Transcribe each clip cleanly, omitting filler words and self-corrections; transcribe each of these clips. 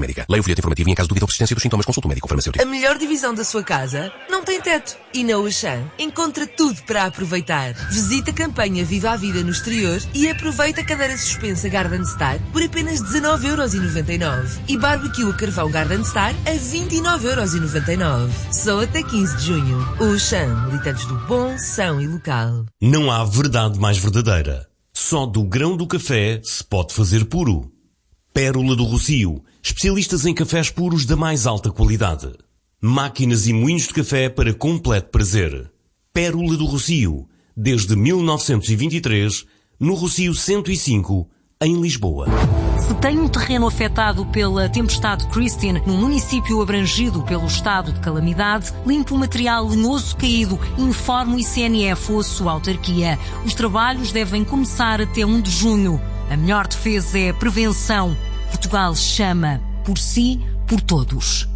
médica. Leia o folheto informativo e, em caso de dúvida ou persistência dos sintomas, consulte o médico ou farmacêutico. A melhor divisão da sua casa não tem teto. E na Auchan encontra tudo para aproveitar. Visita a campanha Viva a Vida no exterior e aproveita a cadeira suspensa Garden Star por apenas 19,99€ e barbecue a carvão Garden Star a 29,99€. Só até 15 de junho. Auchan, literais do bom, são e local. Não há verdade mais verdadeira. Só do grão do café se pode fazer puro. Pérola do Rossio, especialistas em cafés puros da mais alta qualidade. Máquinas e moinhos de café para completo prazer. Pérola do Rossio, desde 1923, no Rossio 105, em Lisboa. Se tem um terreno afetado pela tempestade Christine, num município abrangido pelo estado de calamidade, limpe o material lenhoso caído, informe o ICNF ou a sua autarquia. Os trabalhos devem começar até 1 de junho. A melhor defesa é a prevenção. Portugal chama por si, por todos.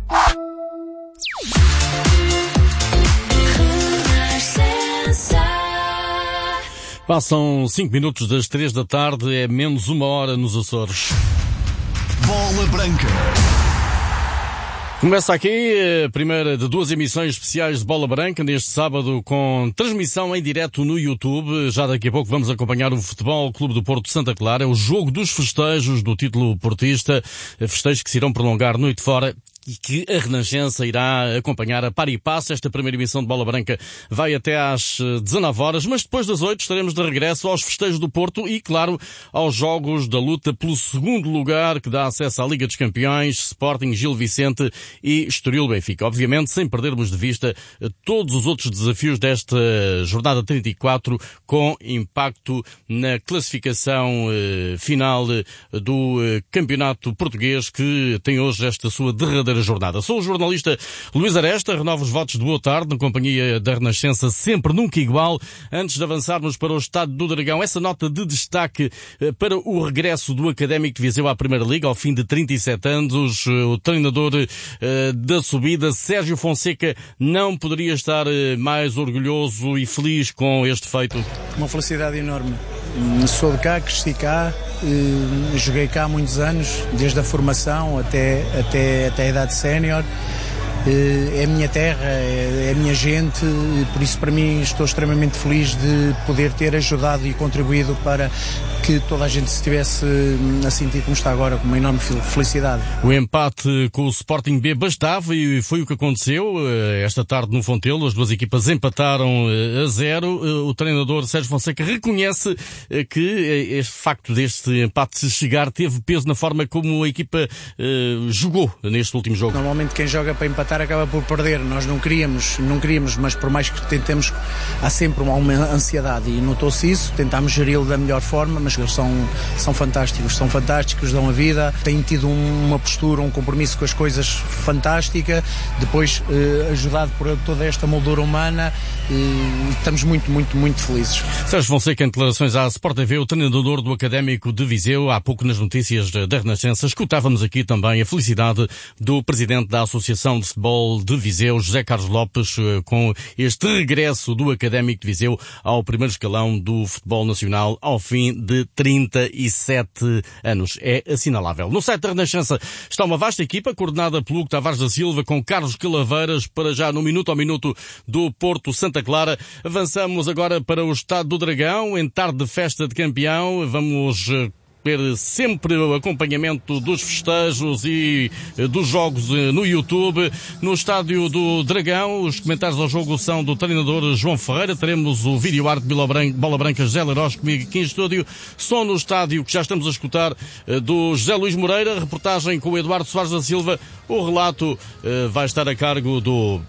Passam 5 minutos das 3 da tarde, é menos 1 hora nos Açores. Bola Branca. Começa aqui a primeira de 2 emissões especiais de Bola Branca, neste sábado, com transmissão em direto no YouTube. Já daqui a pouco vamos acompanhar o Futebol Clube do Porto Santa Clara. É o jogo dos festejos do título portista, festejos que se irão prolongar noite fora e que a Renascença irá acompanhar a par e passo. Esta primeira emissão de Bola Branca vai até às 19 horas, mas depois das 8 estaremos de regresso aos festejos do Porto e, claro, aos jogos da luta pelo segundo lugar, que dá acesso à Liga dos Campeões, Sporting, Gil Vicente e Estoril Benfica. Obviamente, sem perdermos de vista todos os outros desafios desta jornada 34, com impacto na classificação final do Campeonato Português, que tem hoje esta sua derradeira jornada. Sou o jornalista Luís Aresta, renovo os votos de boa tarde na companhia da Renascença, sempre nunca igual. Antes de avançarmos para o Estádio do Dragão, essa nota de destaque para o regresso do Académico de Viseu à Primeira Liga ao fim de 37 anos. O treinador da subida, Sérgio Fonseca, não poderia estar mais orgulhoso e feliz com este feito. Uma felicidade enorme. Sou de cá, cresci cá, joguei cá há muitos anos, desde a formação até a idade sénior. É a minha terra, é a minha gente, por isso para mim estou extremamente feliz de poder ter ajudado e contribuído para que toda a gente se estivesse a sentir como está agora, com uma enorme felicidade. O empate com o Sporting B bastava e foi o que aconteceu esta tarde no Fontelo. As duas equipas empataram a 0. O treinador Sérgio Fonseca reconhece que este facto deste empate chegar teve peso na forma como a equipa jogou neste último jogo. Normalmente quem joga para empatar acaba por perder. Nós não queríamos, mas por mais que tentemos, há sempre uma ansiedade e notou-se isso. Tentámos geri-lo da melhor forma, mas eles são fantásticos, dão a vida, têm tido uma postura, um compromisso com as coisas fantástica, depois ajudado por toda esta moldura humana, estamos muito felizes. Sérgio Fonseca, em declarações à Sport TV, o treinador do Académico de Viseu. Há pouco nas notícias da Renascença escutávamos aqui também a felicidade do presidente da Associação de Futebol de Viseu, José Carlos Lopes, com este regresso do Académico de Viseu ao primeiro escalão do futebol nacional ao fim de 37 anos. É assinalável. No site da Renascença está uma vasta equipa coordenada pelo Hugo Tavares da Silva, com Carlos Calaveiras, para já no minuto ao minuto do Porto Santa Clara. Avançamos agora para o Estádio do Dragão, em tarde de festa de campeão. Vamos ter sempre o acompanhamento dos festejos e dos jogos no YouTube. No Estádio do Dragão, os comentários ao jogo são do treinador João Ferreira. Teremos o vídeo arte de Bola Branca José Leiroz comigo aqui em estúdio. Som no estádio, que já estamos a escutar, do José Luís Moreira. Reportagem com o Eduardo Soares da Silva. O relato vai estar a cargo do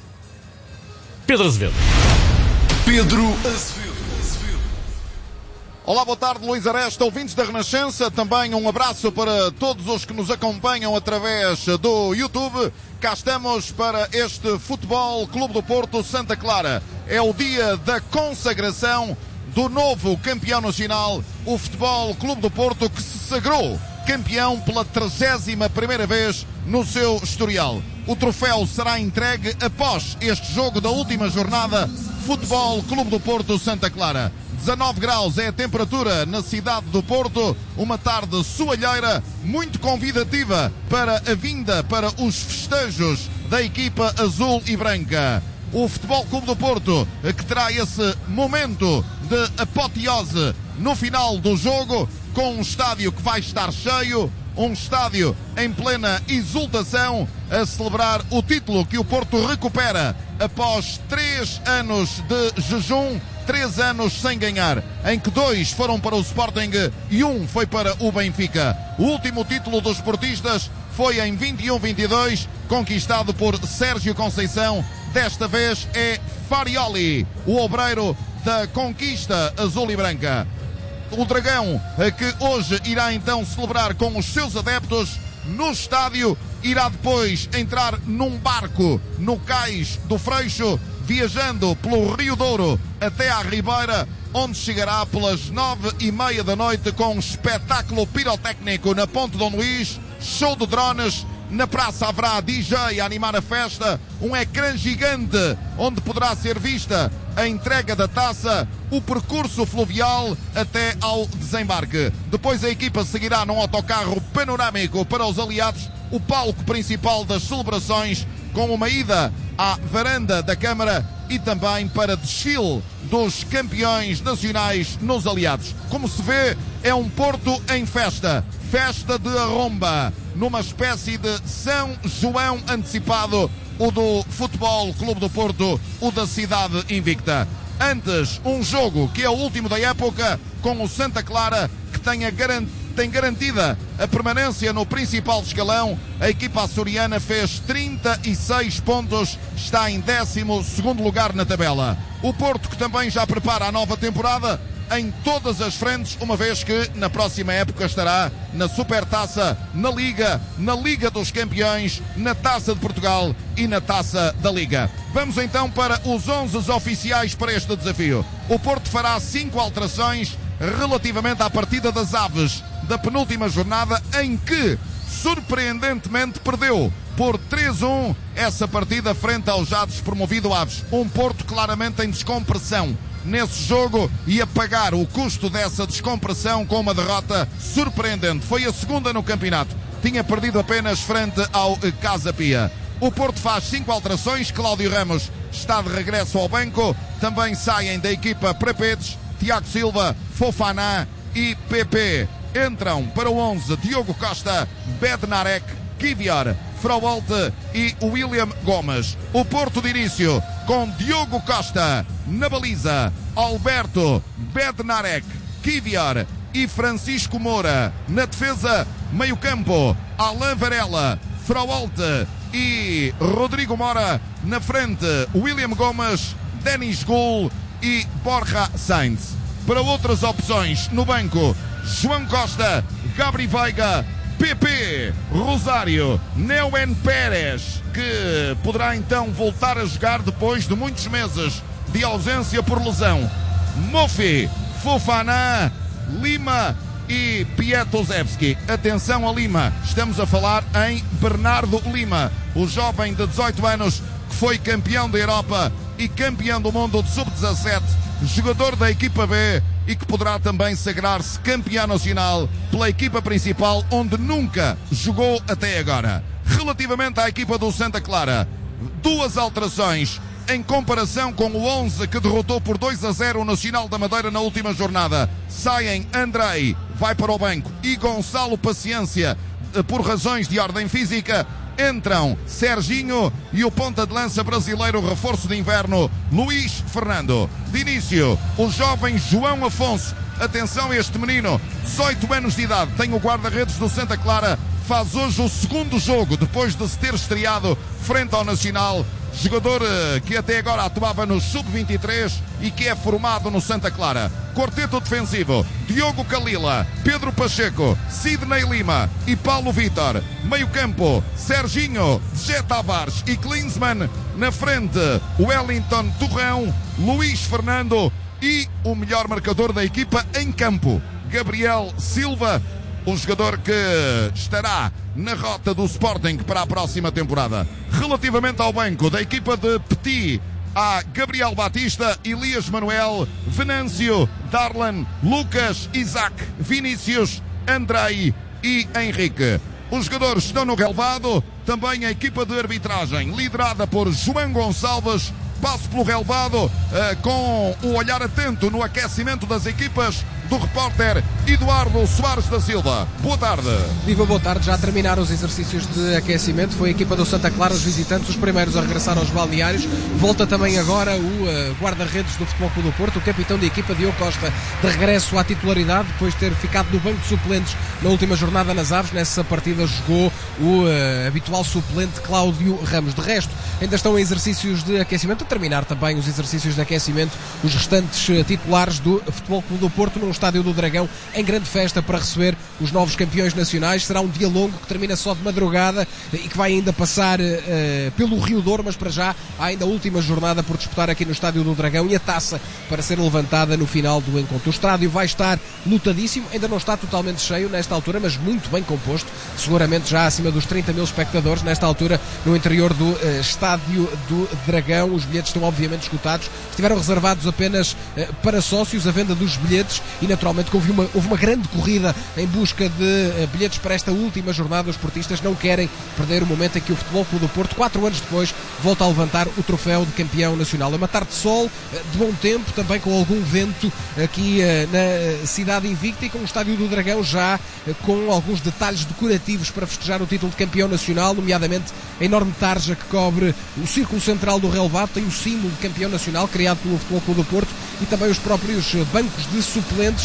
Pedro Azevedo. Pedro Azevedo. Olá, boa tarde, Luís Aresta, ouvintes da Renascença. Também um abraço para todos os que nos acompanham através do YouTube. Cá estamos para este Futebol Clube do Porto Santa Clara. É o dia da consagração do novo campeão nacional, o Futebol Clube do Porto, que se sagrou campeão pela 31ª vez no seu historial. O troféu será entregue após este jogo da última jornada. Futebol Clube do Porto Santa Clara. 19 graus é a temperatura na cidade do Porto, uma tarde soalheira, muito convidativa para a vinda, para os festejos da equipa azul e branca. O Futebol Clube do Porto, que terá esse momento de apoteose no final do jogo, com um estádio que vai estar cheio, um estádio em plena exultação, a celebrar o título que o Porto recupera após 3 anos de jejum, 3 anos sem ganhar, em que 2 foram para o Sporting e 1 foi para o Benfica. O último título dos portistas foi em 21-22, conquistado por Sérgio Conceição. Desta vez é Farioli, o obreiro da conquista azul e branca. O Dragão, que hoje irá então celebrar com os seus adeptos no estádio, irá depois entrar num barco no cais do Freixo, viajando pelo Rio Douro até à Ribeira, onde chegará pelas 9h30 da noite com um espetáculo pirotécnico na Ponte Dom Luís, show de drones. Na praça haverá DJ a animar a festa, um ecrã gigante onde poderá ser vista a entrega da taça, o percurso fluvial até ao desembarque. Depois a equipa seguirá num autocarro panorâmico para os aliados, o palco principal das celebrações, com uma ida à varanda da Câmara e também para desfile dos campeões nacionais nos aliados. Como se vê, é um Porto em festa, festa de arromba, numa espécie de São João antecipado, o do Futebol Clube do Porto, o da cidade invicta. Antes, um jogo que é o último da época, com o Santa Clara, que tem garantida a permanência no principal escalão. A equipa açoriana fez 36 pontos, está em 12º lugar na tabela. O Porto, que também já prepara a nova temporada em todas as frentes, uma vez que na próxima época estará na Supertaça, na Liga dos Campeões, na Taça de Portugal e na Taça da Liga. Vamos então para os 11 oficiais para este desafio. O Porto fará 5 alterações relativamente à partida das Aves da penúltima jornada, em que surpreendentemente perdeu por 3-1 essa partida frente ao já despromovido Aves. Um Porto claramente em descompressão nesse jogo e a pagar o custo dessa descompressão com uma derrota surpreendente. Foi a segunda no campeonato, tinha perdido apenas frente ao Casa Pia. O Porto faz 5 alterações, Cláudio Ramos está de regresso ao banco, também saem da equipa Prepedes, Tiago Silva, Fofana e PP. Entram para o 11 Diogo Costa, Bednarek, Kivior, Fraualt e William Gomes. O Porto de início com Diogo Costa na baliza, Alberto, Bednarek, Kivior e Francisco Moura. Na defesa, meio campo, Alain Varela, Fraualt e Rodrigo Mora. Na frente, William Gomes, Denis Gul e Borja Sainz. Para outras opções no banco, João Costa, Gabri Veiga, PP, Rosário, Neuen Pérez, que poderá então voltar a jogar depois de muitos meses de ausência por lesão, Mofi, Fofana, Lima e Pietozewski. Atenção a Lima, estamos a falar em Bernardo Lima, o jovem de 18 anos que foi campeão da Europa e campeão do mundo de sub-17, jogador da equipa B e que poderá também sagrar-se campeão nacional pela equipa principal, onde nunca jogou até agora. Relativamente à equipa do Santa Clara, 2 alterações em comparação com o 11 que derrotou por 2-0 o Nacional da Madeira na última jornada. Saem Andrei, vai para o banco, e Gonçalo Paciência, por razões de ordem física. Entram Serginho e o ponta de lança brasileiro, reforço de inverno, Luís Fernando. De início, o jovem João Afonso. Atenção a este menino, 18 anos de idade, tem o guarda-redes do Santa Clara, faz hoje o segundo jogo depois de se ter estreado frente ao Nacional. Jogador que até agora atuava no Sub-23 e que é formado no Santa Clara. Quarteto defensivo, Diogo Calila, Pedro Pacheco, Sidney Lima e Paulo Vitor. Meio campo, Serginho, Zé Tavares e Klinsmann. Na frente, Wellington Torrão, Luís Fernando e o melhor marcador da equipa em campo, Gabriel Silva, um jogador que estará na rota do Sporting para a próxima temporada. Relativamente ao banco da equipa de Petit, há Gabriel Batista, Elias Manuel, Venâncio, Darlan, Lucas, Isaac, Vinícius, Andrei e Henrique. Os jogadores estão no relvado, também a equipa de arbitragem, liderada por João Gonçalves. Passo pelo relvado com o olhar atento no aquecimento das equipas do repórter Eduardo Soares da Silva. Boa tarde. Viva, boa tarde. Já terminaram os exercícios de aquecimento. Foi a equipa do Santa Clara, os visitantes, os primeiros a regressar aos balneários. Volta também agora o guarda-redes do Futebol Clube do Porto, o capitão da equipa, Diogo Costa, de regresso à titularidade, depois de ter ficado no banco de suplentes na última jornada nas Aves. Nessa partida jogou o habitual suplente Cláudio Ramos. De resto, ainda estão em exercícios de aquecimento, a terminar também os exercícios de aquecimento os restantes titulares do Futebol Clube do Porto no Estádio do Dragão, em grande festa para receber os novos campeões nacionais. Será um dia longo que termina só de madrugada e que vai ainda passar pelo Rio Douro, mas para já há ainda a última jornada por disputar aqui no Estádio do Dragão e a taça para ser levantada no final do encontro. O estádio vai estar lotadíssimo, ainda não está totalmente cheio nesta altura, mas muito bem composto, seguramente já acima dos 30 mil espectadores nesta altura no interior do Estádio do Dragão. Os bilhetes estão obviamente esgotados, estiveram reservados apenas para sócios, a venda dos bilhetes, e naturalmente que houve uma grande corrida em busca de bilhetes para esta última jornada. Os portistas não querem perder o momento em que o Futebol Clube do Porto, 4 anos depois, volta a levantar o troféu de campeão nacional. É uma tarde de sol, de bom tempo, também com algum vento aqui na cidade invicta, e com o Estádio do Dragão já com alguns detalhes decorativos para festejar o título de campeão nacional, nomeadamente a enorme tarja que cobre o círculo central do relvado, tem o símbolo de campeão nacional criado pelo Futebol Clube do Porto, e também os próprios bancos de suplentes,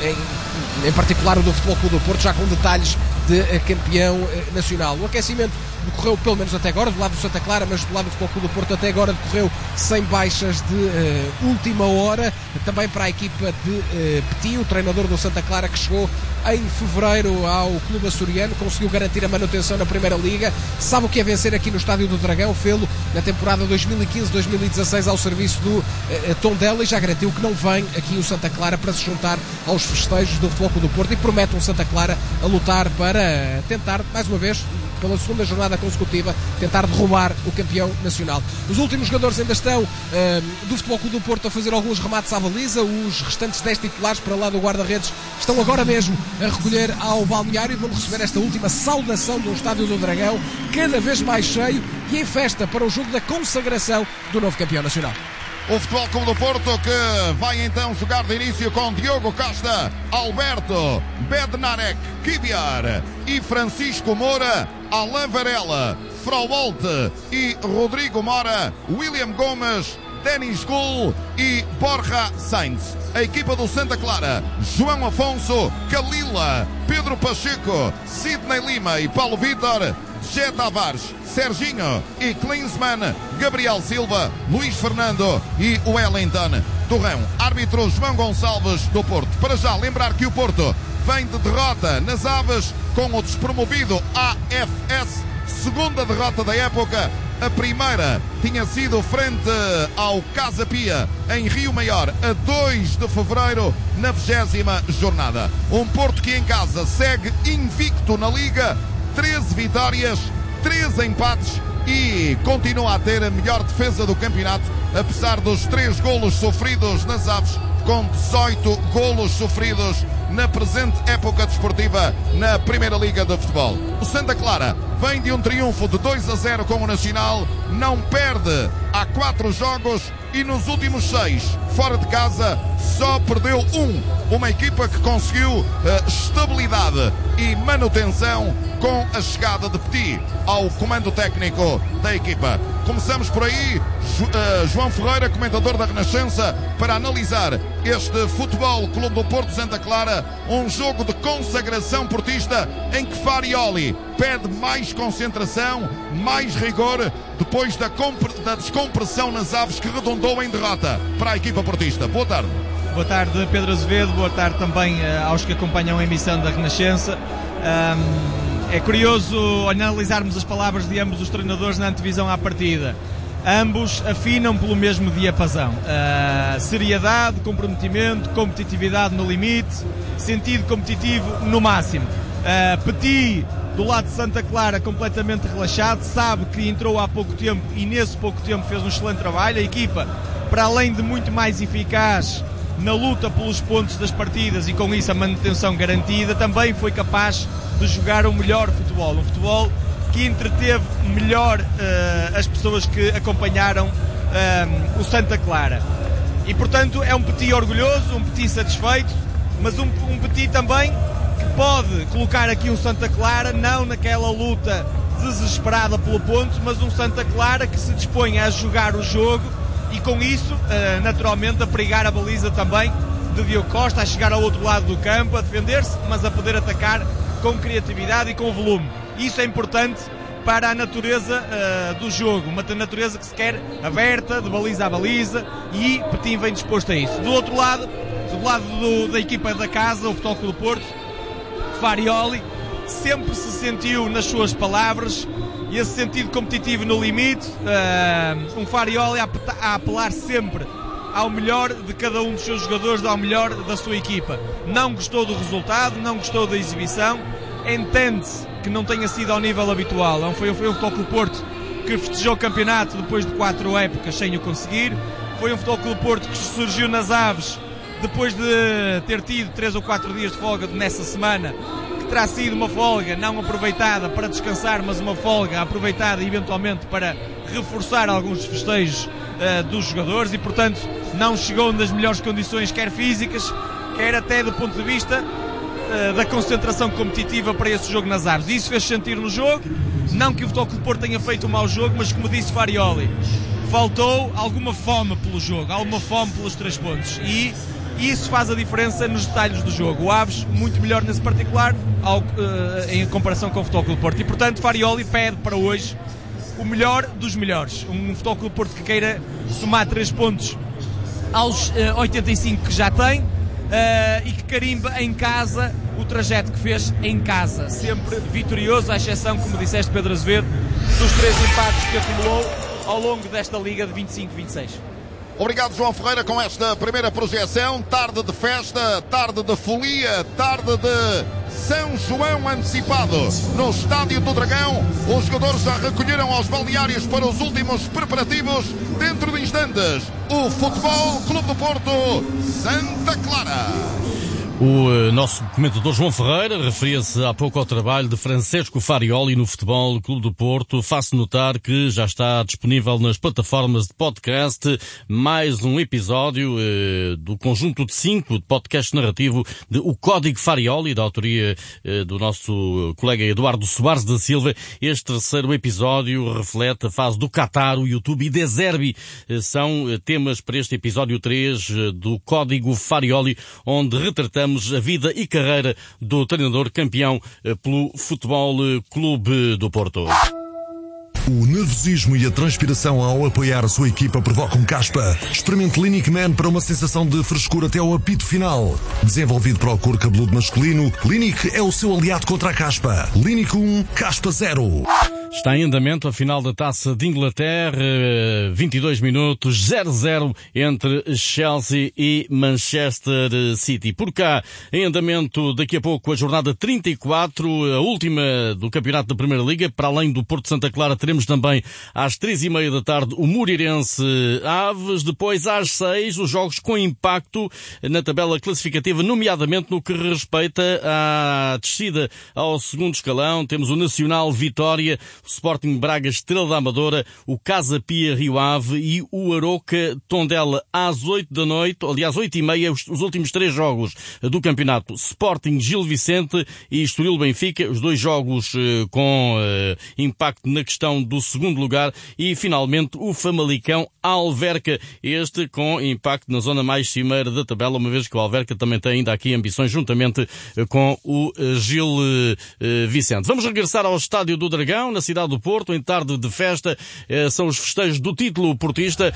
em particular o do Futebol Clube do Porto, já com detalhes de campeão nacional. O aquecimento decorreu, pelo menos até agora, do lado do Santa Clara, mas do lado do Futebol Clube do Porto até agora decorreu sem baixas de última hora. Também para a equipa de Petit, o treinador do Santa Clara, que chegou em fevereiro ao clube açoriano, conseguiu garantir a manutenção na Primeira Liga, sabe o que é vencer aqui no Estádio do Dragão, fê-lo na temporada 2015-2016 ao serviço do Tondela, e já garantiu que não vem aqui o Santa Clara para se juntar aos festejos do Futebol Clube do Porto, e promete um Santa Clara a lutar para tentar, mais uma vez, pela segunda jornada consecutiva, tentar derrubar o campeão nacional. Os últimos jogadores ainda estão do Futebol Clube do Porto a fazer alguns remates à baliza. Os restantes 10 titulares para lá do guarda-redes estão agora mesmo a recolher ao balneário e vão receber esta última saudação do Estádio do Dragão, cada vez mais cheio e em festa para o jogo da consagração do novo campeão nacional. O Futebol Clube do Porto, que vai então jogar de início com Diogo Costa, Alberto, Bednarek, Kibiar e Francisco Moura, Alain Varela, Fraubolt e Rodrigo Mora, William Gomes, Denis Gul e Borja Sainz. A equipa do Santa Clara, João Afonso, Kalila, Pedro Pacheco, Sidney Lima e Paulo Vitor, Jé Tavares, Serginho e Klinsmann, Gabriel Silva, Luís Fernando e Wellington Torrão. Árbitro João Gonçalves do Porto. Para já lembrar que o Porto vem de derrota nas Aves com o despromovido AFS, segunda derrota da época. A primeira tinha sido frente ao Casa Pia em Rio Maior a 2 de fevereiro na 20ª jornada. Um Porto que em casa segue invicto na Liga, 13 vitórias, 13 empates e continua a ter a melhor defesa do campeonato, apesar dos 3 golos sofridos nas Aves, com 18 golos sofridos na presente época desportiva na Primeira Liga de Futebol. O Santa Clara vem de um triunfo de 2-0 com o Nacional, não perde há 4 jogos e nos últimos 6 fora de casa só perdeu 1. Uma equipa que conseguiu estabilidade e manutenção com a chegada de Petit ao comando técnico da equipa. Começamos por aí, João Ferreira, comentador da Renascença, para analisar este Futebol Clube do Porto Santa Clara, um jogo de consagração portista em que Farioli pede mais concentração, mais rigor, depois da descompressão nas Aves que redundou em derrota para a equipa portista. Boa tarde. Boa tarde, Pedro Azevedo. Boa tarde também aos que acompanham a emissão da Renascença. É curioso analisarmos as palavras de ambos os treinadores na antevisão à partida. Ambos afinam pelo mesmo diapasão. Seriedade, comprometimento, competitividade no limite, sentido competitivo no máximo. Petit do lado de Santa Clara completamente relaxado, sabe que entrou há pouco tempo e nesse pouco tempo fez um excelente trabalho. A equipa, para além de muito mais eficaz na luta pelos pontos das partidas e com isso a manutenção garantida, também foi capaz de jogar um melhor futebol, um futebol que entreteve melhor as pessoas que acompanharam o Santa Clara. E portanto é um Petit orgulhoso, um Petit satisfeito, mas um Petit também que pode colocar aqui um Santa Clara não naquela luta desesperada pelo ponto, mas um Santa Clara que se dispõe a jogar o jogo e com isso, naturalmente, a perigar a baliza também de Diogo Costa, a chegar ao outro lado do campo, a defender-se, mas a poder atacar com criatividade e com volume. Isso é importante para a natureza do jogo, uma natureza que se quer aberta, de baliza a baliza, e Petit vem disposto a isso. Do outro lado, da equipa da casa, o Futebol Clube do Porto, Farioli sempre se sentiu nas suas palavras esse sentido competitivo no limite, um Farioli a apelar sempre ao melhor de cada um dos seus jogadores, ao melhor da sua equipa. Não gostou do resultado, não gostou da exibição, entende-se que não tenha sido ao nível habitual. Foi o Futebol Clube do Porto que festejou o campeonato depois de 4 épocas sem o conseguir. Foi um Futebol Clube do Porto que surgiu nas Aves depois de ter tido 3 ou 4 dias de folga nessa semana, que terá sido uma folga não aproveitada para descansar, mas uma folga aproveitada eventualmente para reforçar alguns dos festejos dos jogadores, e portanto não chegou nas melhores condições, quer físicas, quer até do ponto de vista da concentração competitiva para esse jogo nas Aves. Isso fez sentir no jogo, não que o Futebol Clube do Porto tenha feito um mau jogo, mas como disse Farioli, faltou alguma fome pelo jogo, alguma fome pelos 3 pontos, e isso faz a diferença nos detalhes do jogo. O Aves muito melhor nesse particular em comparação com o Futebol Clube do Porto, e portanto Farioli pede para hoje o melhor dos melhores, um Futebol Clube do Porto que queira somar 3 pontos aos 85 que já tem, e que carimba em casa o trajeto que fez em casa, sempre vitorioso, à exceção, como disseste, Pedro Azevedo, dos 3 empates que acumulou ao longo desta Liga de 25-26. Obrigado, João Ferreira, com esta primeira projeção. Tarde de festa, tarde de folia, tarde de São João antecipado no Estádio do Dragão. Os jogadores já recolheram aos balneários para os últimos preparativos. Dentro de instantes, o Futebol Clube do Porto, Santa Clara. O nosso comentador João Ferreira referia-se há pouco ao trabalho de Francesco Farioli no Futebol Clube do Porto. Faço notar que já está disponível nas plataformas de podcast mais um episódio do conjunto de 5 de podcast narrativo de O Código Farioli, da autoria do nosso colega Eduardo Soares da Silva. Este terceiro episódio reflete a fase do Qatar, o YouTube e De Zerbi. São temas para este episódio 3 do Código Farioli, onde retratamos a vida e carreira do treinador campeão pelo Futebol Clube do Porto. O nervosismo e a transpiração ao apoiar a sua equipa provocam caspa. Experimente Clinic Man para uma sensação de frescura até ao apito final. Desenvolvido para o couro cabeludo masculino, Clinic é o seu aliado contra a caspa. Clinic 1, caspa 0. Está em andamento a final da Taça de Inglaterra, 22 minutos, 0-0 entre Chelsea e Manchester City. Por cá, em andamento daqui a pouco a jornada 34, a última do campeonato da Primeira Liga. Para além do Porto Santa Clara, teremos também às 3:30 da tarde o Moreirense Aves. Depois às 6, os jogos com impacto na tabela classificativa, nomeadamente no que respeita à descida ao segundo escalão. Temos o Nacional Vitória, o Sporting Braga Estrela da Amadora, o Casa Pia Rio Ave e o Aroca Tondela às 8 da noite, aliás 8:30, os últimos 3 jogos do campeonato. Sporting Gil Vicente e Estoril Benfica, os 2 jogos com impacto na questão do segundo lugar, e finalmente o Famalicão Alverca, este com impacto na zona mais cimeira da tabela, uma vez que o Alverca também tem ainda aqui ambições juntamente com o Gil Vicente. Vamos regressar ao Estádio do Dragão, na cidade cidade do Porto, em tarde de festa. São os festejos do título portista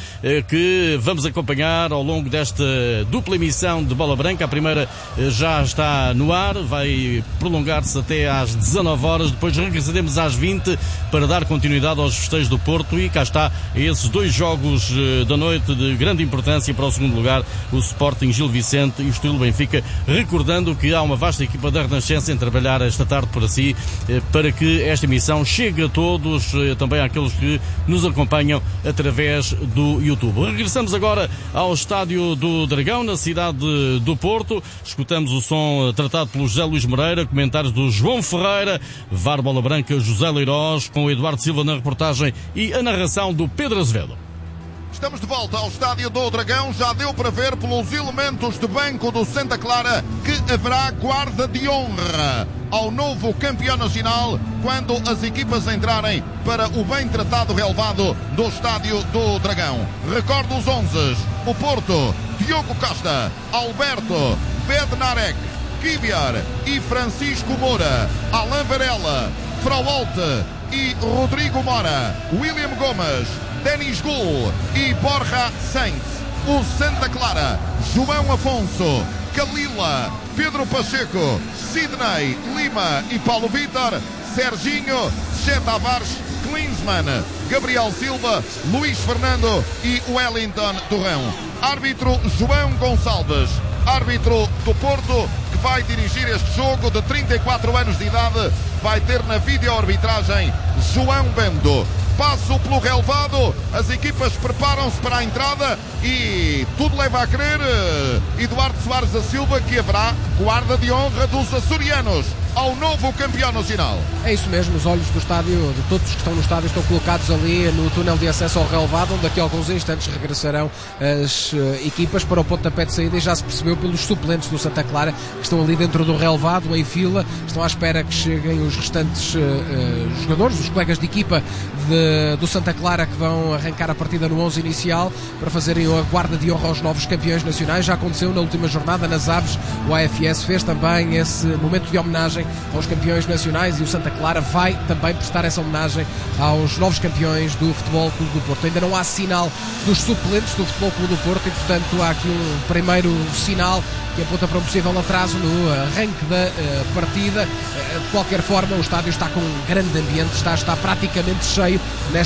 que vamos acompanhar ao longo desta dupla emissão de Bola Branca. A primeira já está no ar, vai prolongar-se até às 19 horas, depois regressaremos às 20 para dar continuidade aos festejos do Porto, e cá está esses dois jogos da noite de grande importância para o segundo lugar, o Sporting Gil Vicente e o Estoril Benfica, recordando que há uma vasta equipa da Renascença em trabalhar esta tarde por si, para que esta emissão chegue a todos, também àqueles que nos acompanham através do YouTube. Regressamos agora ao Estádio do Dragão, na cidade do Porto. Escutamos o som tratado pelo José Luís Moreira, comentários do João Ferreira, VAR Bola Branca José Leirós, com o Eduardo Silva na reportagem e a narração do Pedro Azevedo. Estamos de volta ao Estádio do Dragão. Já deu para ver pelos elementos de banco do Santa Clara que haverá guarda de honra ao novo campeão nacional quando as equipas entrarem para o bem tratado relevado do Estádio do Dragão. Recordo os 11. O Porto: Diogo Costa, Alberto, Bednarek, Kibiar e Francisco Moura, Alain Varela, Fraualte e Rodrigo Mora, William Gomes, Denis Gul e Borja Sainz. O Santa Clara: João Afonso, Kalila, Pedro Pacheco, Sidney, Lima e Paulo Vítor, Serginho, Che Tavares, Klinsmann, Gabriel Silva, Luís Fernando e Wellington Torrão. Árbitro João Gonçalves. Árbitro do Porto, que vai dirigir este jogo, de 34 anos de idade, vai ter na videoarbitragem João Bendo. Passo pelo relevado, as equipas preparam-se para a entrada e tudo leva a crer, Eduardo Soares da Silva, que haverá guarda de honra dos açorianos ao novo campeão nacional. É isso mesmo, os olhos do estádio, de todos que estão no estádio, estão colocados ali no túnel de acesso ao relevado, onde daqui a alguns instantes regressarão as equipas para o pontapé de saída, e já se percebeu pelos suplentes do Santa Clara que estão ali dentro do relevado, em fila, estão à espera que cheguem os restantes jogadores, os colegas de equipa do Santa Clara, que vão arrancar a partida no 11 inicial para fazerem a guarda de honra aos novos campeões nacionais. Já aconteceu na última jornada nas Aves, o AFS fez também esse momento de homenagem aos campeões nacionais, e o Santa Clara vai também prestar essa homenagem aos novos campeões do Futebol Clube do Porto. Ainda não há sinal dos suplentes do Futebol Clube do Porto, e portanto há aqui um primeiro sinal que aponta para um possível atraso no arranque da partida. De qualquer forma, o estádio está com um grande ambiente, está praticamente cheio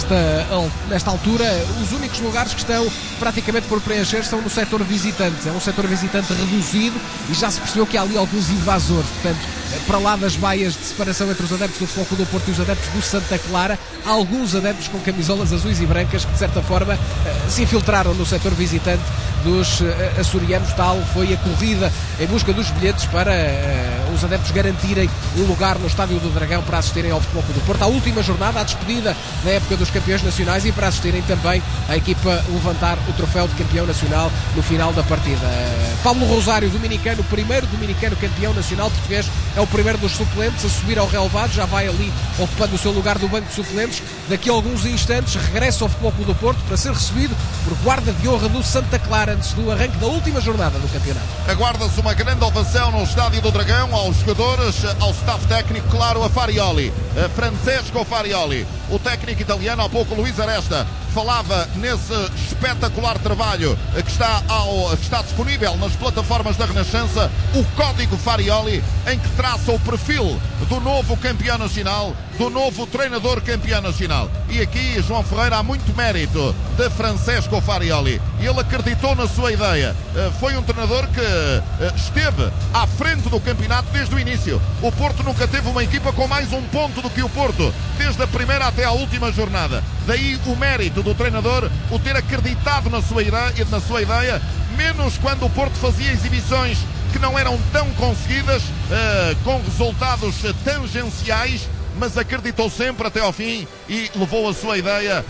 nesta altura. Os únicos lugares que estão praticamente por preencher são no setor visitantes. É um setor visitante reduzido e já se percebeu que há ali alguns invasores. Portanto, para lá das vaias de separação entre os adeptos do Futebol Clube do Porto e os adeptos do Santa Clara, há alguns adeptos com camisolas azuis e brancas que de certa forma se infiltraram no setor visitante dos açorianos. Tal foi a corrida em busca dos bilhetes para os adeptos garantirem um lugar no Estádio do Dragão para assistirem ao Futebol Clube do Porto, à última jornada, à despedida da época dos campeões nacionais, e para assistirem também a equipa levantar o troféu de campeão nacional no final da partida. Paulo Rosário, dominicano, primeiro dominicano campeão nacional português, é o primeiro dos suplentes a subir ao relevado, já vai ali ocupando o seu lugar do banco de suplentes. Daqui a alguns instantes regressa ao Futebol Clube do Porto para ser recebido por guarda de honra do Santa Clara antes do arranque da última jornada do campeonato. Aguarda-se uma grande ovação no Estádio do Dragão aos jogadores, ao staff técnico, claro, a Farioli, a Francesco Farioli, o técnico italiano. Há pouco Luís Aresta falava nesse espetacular trabalho que está disponível nas plataformas da Renascença, o código Farioli, em que traça o perfil do novo campeão nacional, do novo treinador campeão nacional. E aqui, João Ferreira, há muito mérito de Francesco Farioli. Ele acreditou na sua ideia. Foi um treinador que esteve à frente do campeonato desde o início. O Porto nunca teve uma equipa com mais um ponto do que o Porto, desde a primeira até a última jornada. Daí o mérito do treinador, o ter acreditado na sua ideia, menos quando o Porto fazia exibições que não eram tão conseguidas, com resultados tangenciais, mas acreditou sempre até ao fim e levou a sua ideia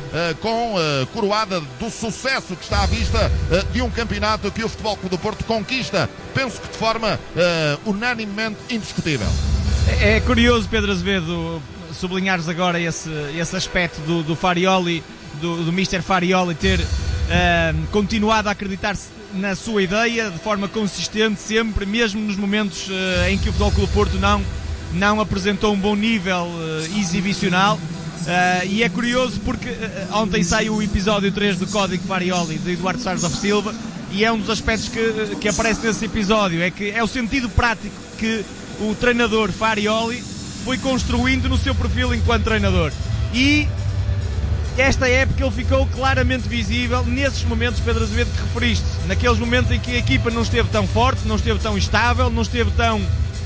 coroada do sucesso que está à vista de um campeonato que o Futebol Clube do Porto conquista, penso que de forma unanimemente indiscutível. É curioso, Pedro Azevedo, sublinhares agora esse aspecto do Farioli, do Mr. Farioli, ter continuado a acreditar-se na sua ideia de forma consistente sempre, mesmo nos momentos em que o Futebol Clube do Porto não apresentou um bom nível exibicional. E é curioso porque ontem saiu o episódio 3 do Código Farioli de Eduardo Soares da Silva, e é um dos aspectos que aparece nesse episódio, é que é o sentido prático que o treinador Farioli foi construindo no seu perfil enquanto treinador. E esta época ele ficou claramente visível nesses momentos, Pedro Azevedo, que referiste, naqueles momentos em que a equipa não esteve tão forte, não esteve tão estável, não esteve tão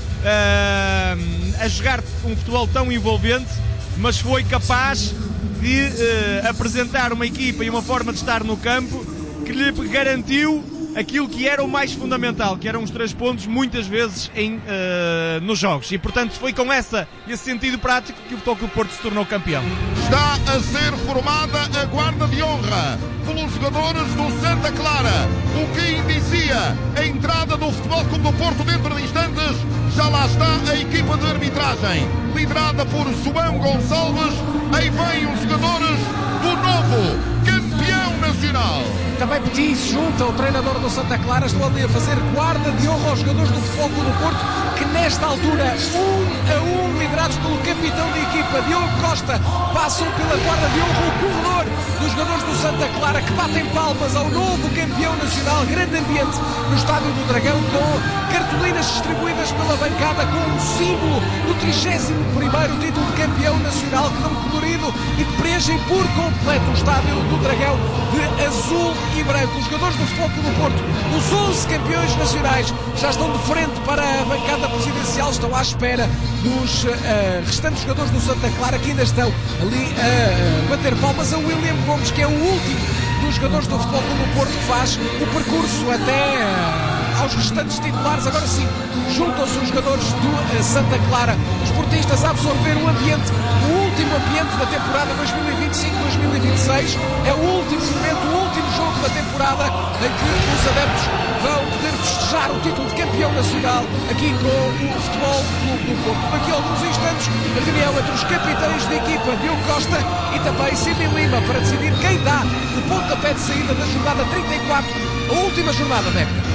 a jogar um futebol tão envolvente, mas foi capaz de apresentar uma equipa e uma forma de estar no campo que lhe garantiu aquilo que era o mais fundamental, que eram os 3 pontos muitas vezes nos jogos, e portanto foi com esse sentido prático que o Futebol Clube do Porto se tornou campeão. Está a ser formada a guarda de honra pelos jogadores do Santa Clara, o que indicia a entrada do Futebol Clube do Porto dentro de instantes. Já lá está a equipa de arbitragem, liderada por João Gonçalves. Aí vêm os jogadores do novo campeão nacional. Também Petit se junta ao treinador do Santa Clara. Estão ali a fazer guarda de honra aos jogadores do Futebol Clube do Porto, que nesta altura, 1-1, liderados pelo capitão da equipa, Diogo Costa, passam pela guarda de honra, o corredor dos jogadores do Santa Clara, que batem palmas ao novo campeão nacional. Grande ambiente no Estádio do Dragão, com cartolinas distribuídas pela bancada, com o símbolo do 31º título de campeão nacional, que dão colorido e preenchem por completo o Estádio do Dragão de azul e branco. Os jogadores do Futebol Clube do Porto, os 11 campeões nacionais, já estão de frente para a bancada presidencial, estão à espera dos restantes jogadores do Santa Clara, que ainda estão ali a bater palmas a William Gomes, que é o último dos jogadores do Futebol Clube do Porto, que faz o percurso até aos restantes titulares. Agora sim, juntam-se os jogadores do Santa Clara, os portistas, a absorver o ambiente, o último ambiente da temporada 2025-2026. É o último momento, o último jogo da temporada em que os adeptos vão poder festejar o título de campeão nacional aqui com o Futebol Clube do Porto. Daqui a alguns instantes, a reunião entre os capitães da equipa, Diogo Costa e também Sidney Lima, para decidir quem dá o pontapé de saída da jornada 34, a última jornada da época.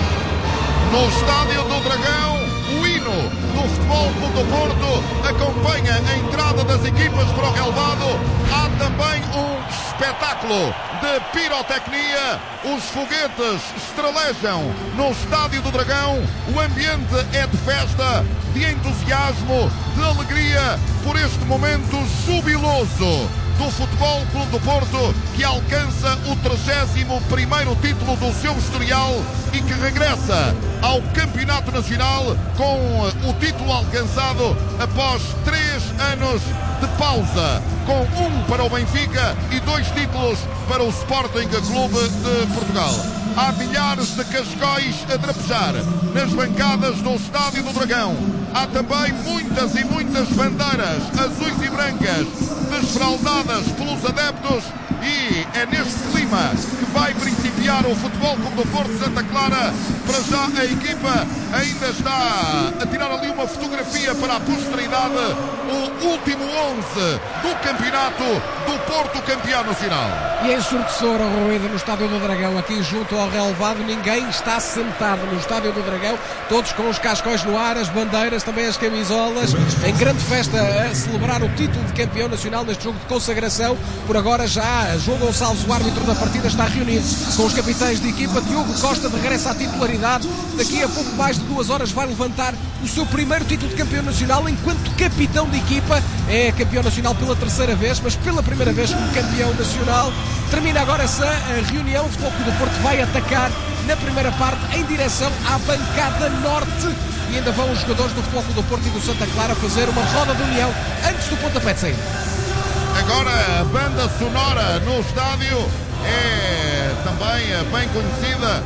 No Estádio do Dragão, o hino do Futebol Clube do Porto acompanha a entrada das equipas para o relvado. Há também um espetáculo de pirotecnia. Os foguetes estrelejam no Estádio do Dragão. O ambiente é de festa, de entusiasmo, de alegria por este momento jubiloso do Futebol Clube do Porto, que alcança o 31º título do seu historial e que regressa ao Campeonato Nacional com o título alcançado após 3 anos de pausa, com 1 para o Benfica e 2 títulos para o Sporting Clube de Portugal. Há milhares de cascóis a drapejar nas bancadas do Estádio do Dragão. Há também muitas e muitas bandeiras azuis e brancas desfraldadas pelos adeptos, e é neste clima que vai principiar o Futebol Clube do Porto Santa Clara. Para já a equipa ainda está a tirar ali uma fotografia para a posteridade, o último 11 do campeonato do Porto campeão nacional. E é ensurdecedor a ruído no Estádio do Dragão, aqui junto ao relvado. Ninguém está sentado no Estádio do Dragão, todos com os cascóis no ar, as bandeiras, também as camisolas, em grande festa a celebrar o título de campeão nacional neste jogo de consagração. Por agora já João Gonçalves, o árbitro da partida, está reunido com os capitães de equipa. Diogo Costa regressa à titularidade. Daqui a pouco mais de 2 horas vai levantar o seu primeiro título de campeão nacional enquanto capitão de equipa. É campeão nacional pela 3ª vez, mas pela primeira vez como campeão nacional. Termina agora essa reunião. O Futebol Clube do Porto vai atacar na primeira parte em direção à bancada norte, e ainda vão os jogadores do Futebol Clube do Porto e do Santa Clara fazer uma roda de união antes do pontapé de saída. Agora a banda sonora no estádio é também bem conhecida,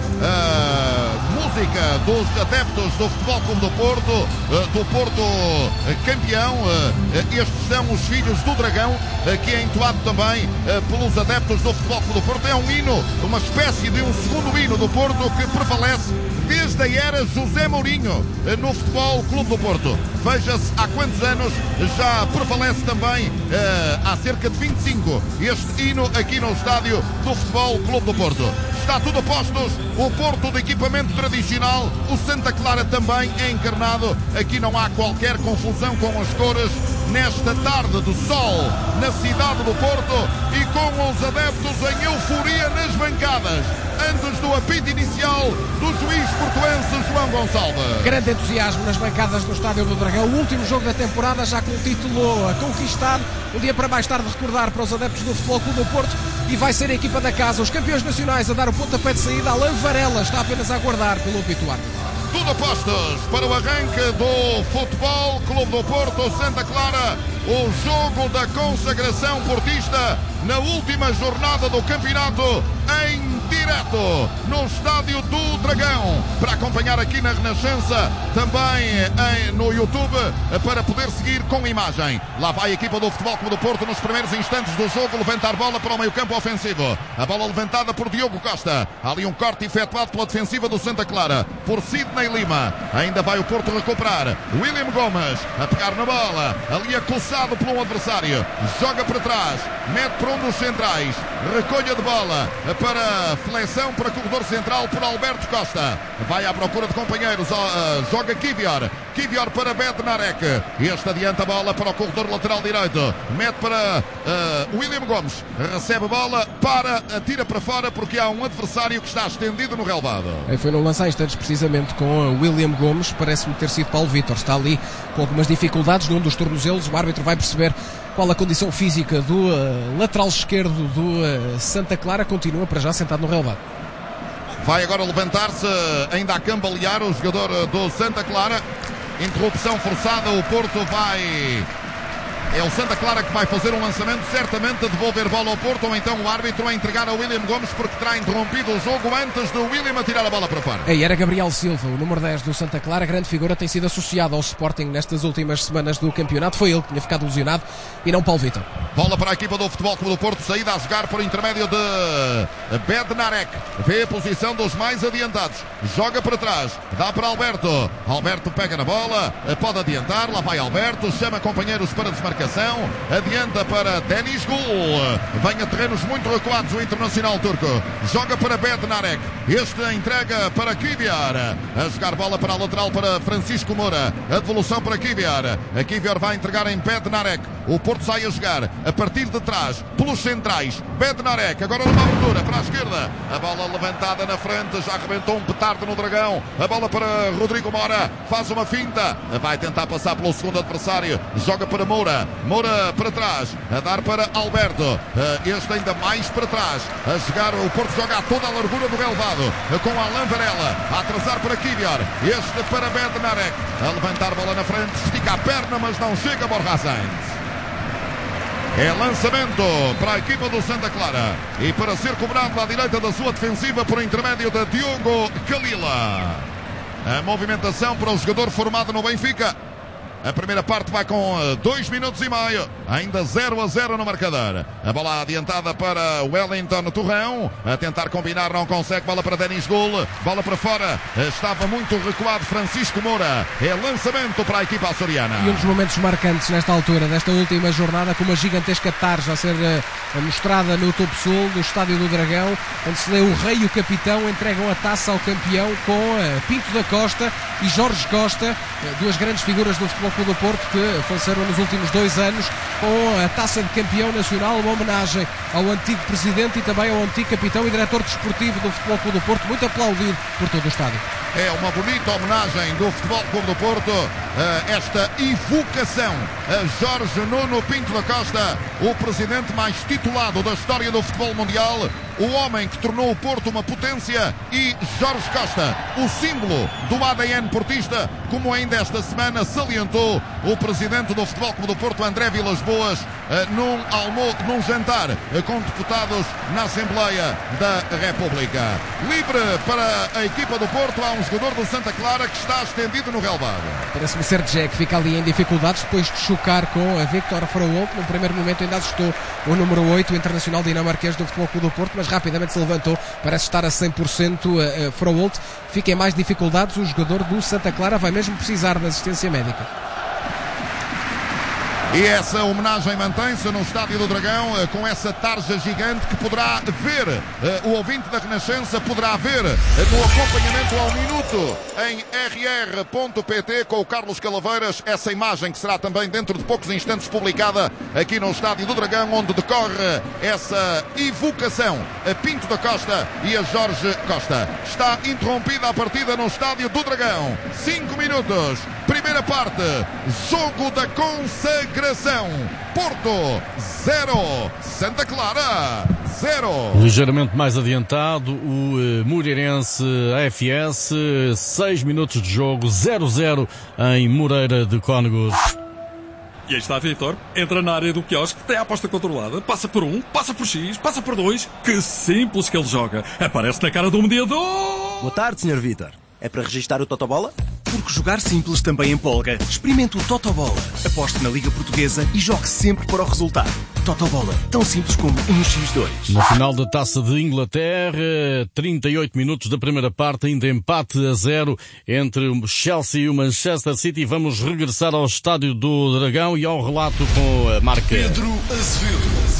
música dos adeptos do Futebol Clube do Porto campeão. Estes são os filhos do Dragão, que é entoado também pelos adeptos do Futebol Clube do Porto. É um hino, uma espécie de um segundo hino do Porto que prevalece desde a era José Mourinho no Futebol Clube do Porto. Veja-se há quantos anos já prevalece também, há cerca de 25, este hino aqui no estádio do Futebol Clube do Porto. Está tudo a postos, o Porto de equipamento tradicional, o Santa Clara também é encarnado. Aqui não há qualquer confusão com as cores, nesta tarde de sol na cidade do Porto e com os adeptos em euforia nas bancadas, antes do apito inicial do juiz portuense João Gonçalves. Grande entusiasmo nas bancadas do Estádio do Dragão. O último jogo da temporada, já com o título a conquistar. Um dia para mais tarde recordar para os adeptos do Futebol Clube do Porto, e vai ser a equipa da casa, os campeões nacionais, a dar o pontapé de saída. Alain Varela está apenas a aguardar pelo apito árbitro. Tudo apostas para o arranque do Futebol Clube do Porto Santa Clara, o jogo da consagração portista na última jornada do campeonato, em direto no Estádio do Dragão, para acompanhar aqui na Renascença, também no YouTube, para poder seguir com imagem. Lá vai a equipa do Futebol Clube do Porto nos primeiros instantes do jogo, levantar bola para o meio campo ofensivo, a bola levantada por Diogo Costa, há ali um corte efetuado pela defensiva do Santa Clara, por Sidney Lima, ainda vai o Porto recuperar, William Gomes a pegar na bola, ali acossado por um adversário, joga para trás, mete para um dos centrais, recolha de bola para flexão, para corredor central por Alberto Costa, vai à procura de companheiros, joga Kivior para Bednarek, este adianta a bola para o corredor lateral direito, mete para William Gomes, recebe a bola, atira para fora porque há um adversário que está estendido no relvado. Foi no lance há instantes precisamente com William Gomes, parece-me ter sido Paulo Vítor, está ali com algumas dificuldades num dos tornozelos, o árbitro vai perceber qual a condição física do lateral esquerdo do Santa Clara, continua para já sentado no relvado. Vai agora levantar-se, ainda a cambalear o jogador do Santa Clara, interrupção forçada, o Porto vai... É o Santa Clara que vai fazer um lançamento, certamente a devolver bola ao Porto, ou então o árbitro a entregar a William Gomes, porque terá interrompido o jogo antes do William a tirar a bola para fora. E era Gabriel Silva, o número 10 do Santa Clara, grande figura, tem sido associado ao Sporting nestas últimas semanas do campeonato. Foi ele que tinha ficado lesionado e não Paulo Vítor. Bola para a equipa do Futebol Clube do Porto, saída a jogar por intermédio de Bednarek. Vê a posição dos mais adiantados, joga para trás, dá para Alberto. Alberto pega na bola, pode adiantar, lá vai Alberto, chama companheiros para desmarcar. Adianta para Deniz Gul, vem a terrenos muito recuados o internacional turco, joga para Bednarek, este entrega para Kivior, a jogar bola para a lateral para Francisco Moura, a devolução para Kivior, a Kivior vai entregar em Bednarek, o Porto sai a jogar a partir de trás pelos centrais, Bednarek agora numa abertura para a esquerda, a bola levantada na frente, já arrebentou um petardo no Dragão, a bola para Rodrigo Moura, faz uma finta, vai tentar passar pelo segundo adversário, joga para Moura para trás, a dar para Alberto, este ainda mais para trás, a jogar, o Porto joga a toda a largura do relvado, com Alain Varela, a atrasar para Kivior, este para Bednarek, a levantar a bola na frente, estica a perna, mas não chega a Borja Sainz. É lançamento para a equipa do Santa Clara e para ser cobrado à direita da sua defensiva por intermédio de Diogo Kalila. A movimentação para o jogador formado no Benfica. A primeira parte vai com 2 minutos e meio, ainda 0-0 no marcador. A bola adiantada para Wellington Torrão, a tentar combinar, não consegue, bola para Deniz Gul, bola para fora, estava muito recuado Francisco Moura. É lançamento para a equipa açoriana. E um dos momentos marcantes nesta altura, desta última jornada, com uma gigantesca tarja a ser mostrada no topo sul do Estádio do Dragão, onde se lê o rei e o capitão entregam a taça ao campeão, com Pinto da Costa e Jorge Costa, duas grandes figuras do Futebol Clube do Porto que faleceram nos últimos 2 anos, com a taça de campeão nacional, uma homenagem ao antigo presidente e também ao antigo capitão e diretor desportivo do Futebol Clube do Porto, muito aplaudido por todo o estádio. É uma bonita homenagem do Futebol Clube do Porto, esta evocação a Jorge Nuno Pinto da Costa, o presidente mais titulado da história do futebol mundial, o homem que tornou o Porto uma potência, e Jorge Costa, o símbolo do ADN portista, como ainda esta semana salientou o presidente do Futebol Clube do Porto, André Vilas-Boas, num jantar com deputados na Assembleia da República. Livre para a equipa do Porto, há um jogador do Santa Clara que está estendido no relvado. Parece-me ser Jack, que fica ali em dificuldades depois de chocar com a Victor Fraolt. No primeiro momento ainda assustou o número 8, o internacional dinamarquês do Futebol Clube do Porto, mas rapidamente se levantou, parece estar a 100%. Fraolt fica em mais dificuldades, o jogador do Santa Clara vai mesmo precisar de assistência médica. E essa homenagem mantém-se no Estádio do Dragão, com essa tarja gigante que poderá ver, o ouvinte da Renascença poderá ver no acompanhamento ao minuto em rr.pt com o Carlos Calaveiras, essa imagem que será também dentro de poucos instantes publicada aqui no Estádio do Dragão, onde decorre essa evocação a Pinto da Costa e a Jorge Costa. Está interrompida a partida no Estádio do Dragão. 5 minutos, primeira parte, jogo da consagração. Porto 0, Santa Clara 0. Ligeiramente mais adiantado, o Moreirense AFS, 6 minutos de jogo, 0-0 em Moreira de Cónegos. E aí está Vitor, entra na área do quiosque, tem a aposta controlada, passa por 1, passa por X, passa por 2. Que simples que ele joga. Aparece na cara do mediador. Boa tarde, Sr. Vitor. É para registrar o Totobola? Porque jogar simples também empolga. Experimente o Totobola. Aposte na Liga Portuguesa e jogue sempre para o resultado. Totobola, tão simples como 1x2. Na final da Taça de Inglaterra, 38 minutos da primeira parte, ainda empate a 0 entre o Chelsea e o Manchester City. Vamos regressar ao Estádio do Dragão e ao relato com a marca Pedro Azevedo.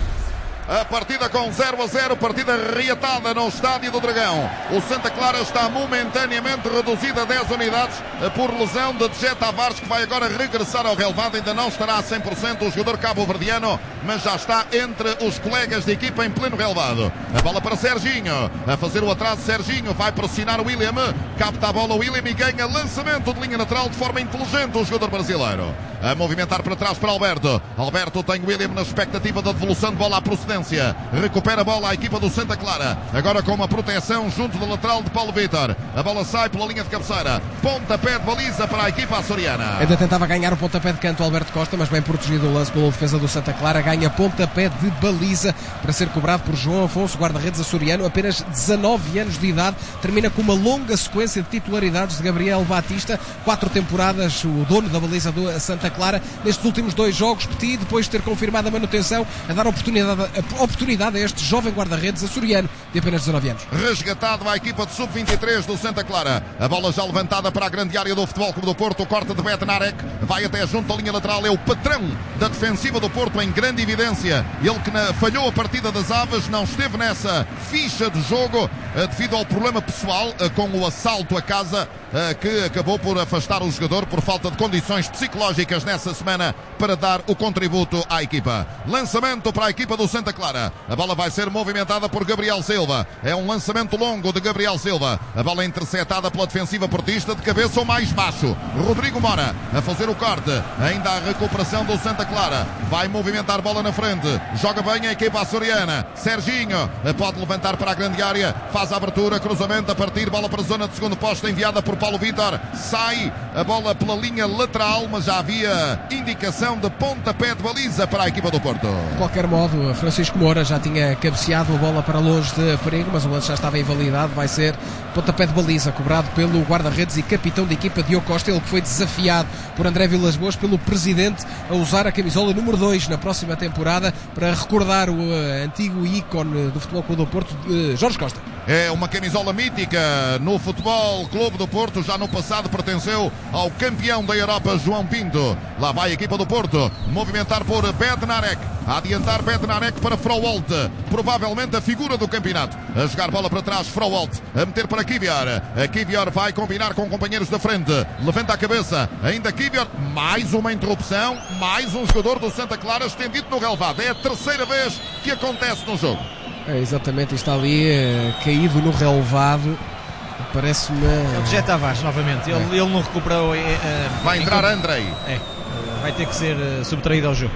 A partida com 0-0, partida reatada no Estádio do Dragão. O Santa Clara está momentaneamente reduzido a 10 unidades por lesão de José Tavares, que vai agora regressar ao relevado. Ainda não estará a 100% o jogador cabo-verdiano, mas já está entre os colegas de equipa em pleno relevado. A bola para Serginho, a fazer o atraso. Serginho vai pressionar o William, capta a bola o William e ganha lançamento de linha lateral de forma inteligente o jogador brasileiro. A movimentar para trás para Alberto. Alberto tem o William na expectativa da devolução de bola à procedência. Recupera a bola a equipa do Santa Clara. Agora com uma proteção junto do lateral de Paulo Vitor. A bola sai pela linha de cabeceira. Pontapé de baliza para a equipa açoriana. Ainda tentava ganhar o pontapé de canto Alberto Costa, mas bem protegido o lance pela defesa do Santa Clara. Ganha pontapé de baliza para ser cobrado por João Afonso, guarda-redes açoriano. Apenas 19 anos de idade. Termina com uma longa sequência de titularidades de Gabriel Batista. 4 temporadas o dono da baliza do Santa Clara. Nestes últimos 2 jogos, Petit, depois de ter confirmado a manutenção, a dar oportunidade a este jovem guarda-redes açoriano de apenas 19 anos. Resgatado à equipa de sub-23 do Santa Clara. A bola já levantada para a grande área do Futebol Clube do Porto. O corte de Bednarek vai até junto à linha lateral. É o patrão da defensiva do Porto em grande evidência. Ele que falhou a partida das Aves, não esteve nessa ficha de jogo devido ao problema pessoal com o assalto a casa que acabou por afastar o jogador por falta de condições psicológicas nessa semana para dar o contributo à equipa. Lançamento para a equipa do Santa Clara. A bola vai ser movimentada por Gabriel Silva. É um lançamento longo de Gabriel Silva. A bola é interceptada pela defensiva portista de cabeça ou mais baixo. Rodrigo Mora a fazer o corte. Ainda a recuperação do Santa Clara. Vai movimentar a bola na frente. Joga bem a equipa açoriana. Serginho pode levantar para a grande área. Faz a abertura, cruzamento a partir. Bola para a zona de segundo posto enviada por Paulo Vitor. Sai a bola pela linha lateral, mas já havia indicação de pontapé de baliza para a equipa do Porto. De qualquer modo, Francisco Moura já tinha cabeceado a bola para longe de perigo, mas o lance já estava invalidado. Vai ser pontapé de baliza cobrado pelo guarda-redes e capitão da equipa Diogo Costa, ele que foi desafiado por André Vilas-Boas, pelo presidente, a usar a camisola número 2 na próxima temporada para recordar o antigo ícone do Futebol Clube do Porto, Jorge Costa. É uma camisola mítica no Futebol Clube do Porto, já no passado pertenceu ao campeão da Europa, João Pinto. Lá vai a equipa do Porto, movimentar por Bednarek, a adiantar Bednarek para Froholt, provavelmente a figura do campeonato. A jogar bola para trás, Froholt, a meter para Kivior. A Kivior vai combinar com companheiros da frente, levanta a cabeça, ainda Kivior, mais uma interrupção, mais um jogador do Santa Clara estendido no relvado. É a terceira vez que acontece no jogo. É, exatamente, está ali caído no relevado. Parece-me... É o José Tavares, novamente. Ele não recuperou. Vai entrar Andrei. Vai ter que ser subtraído ao jogo.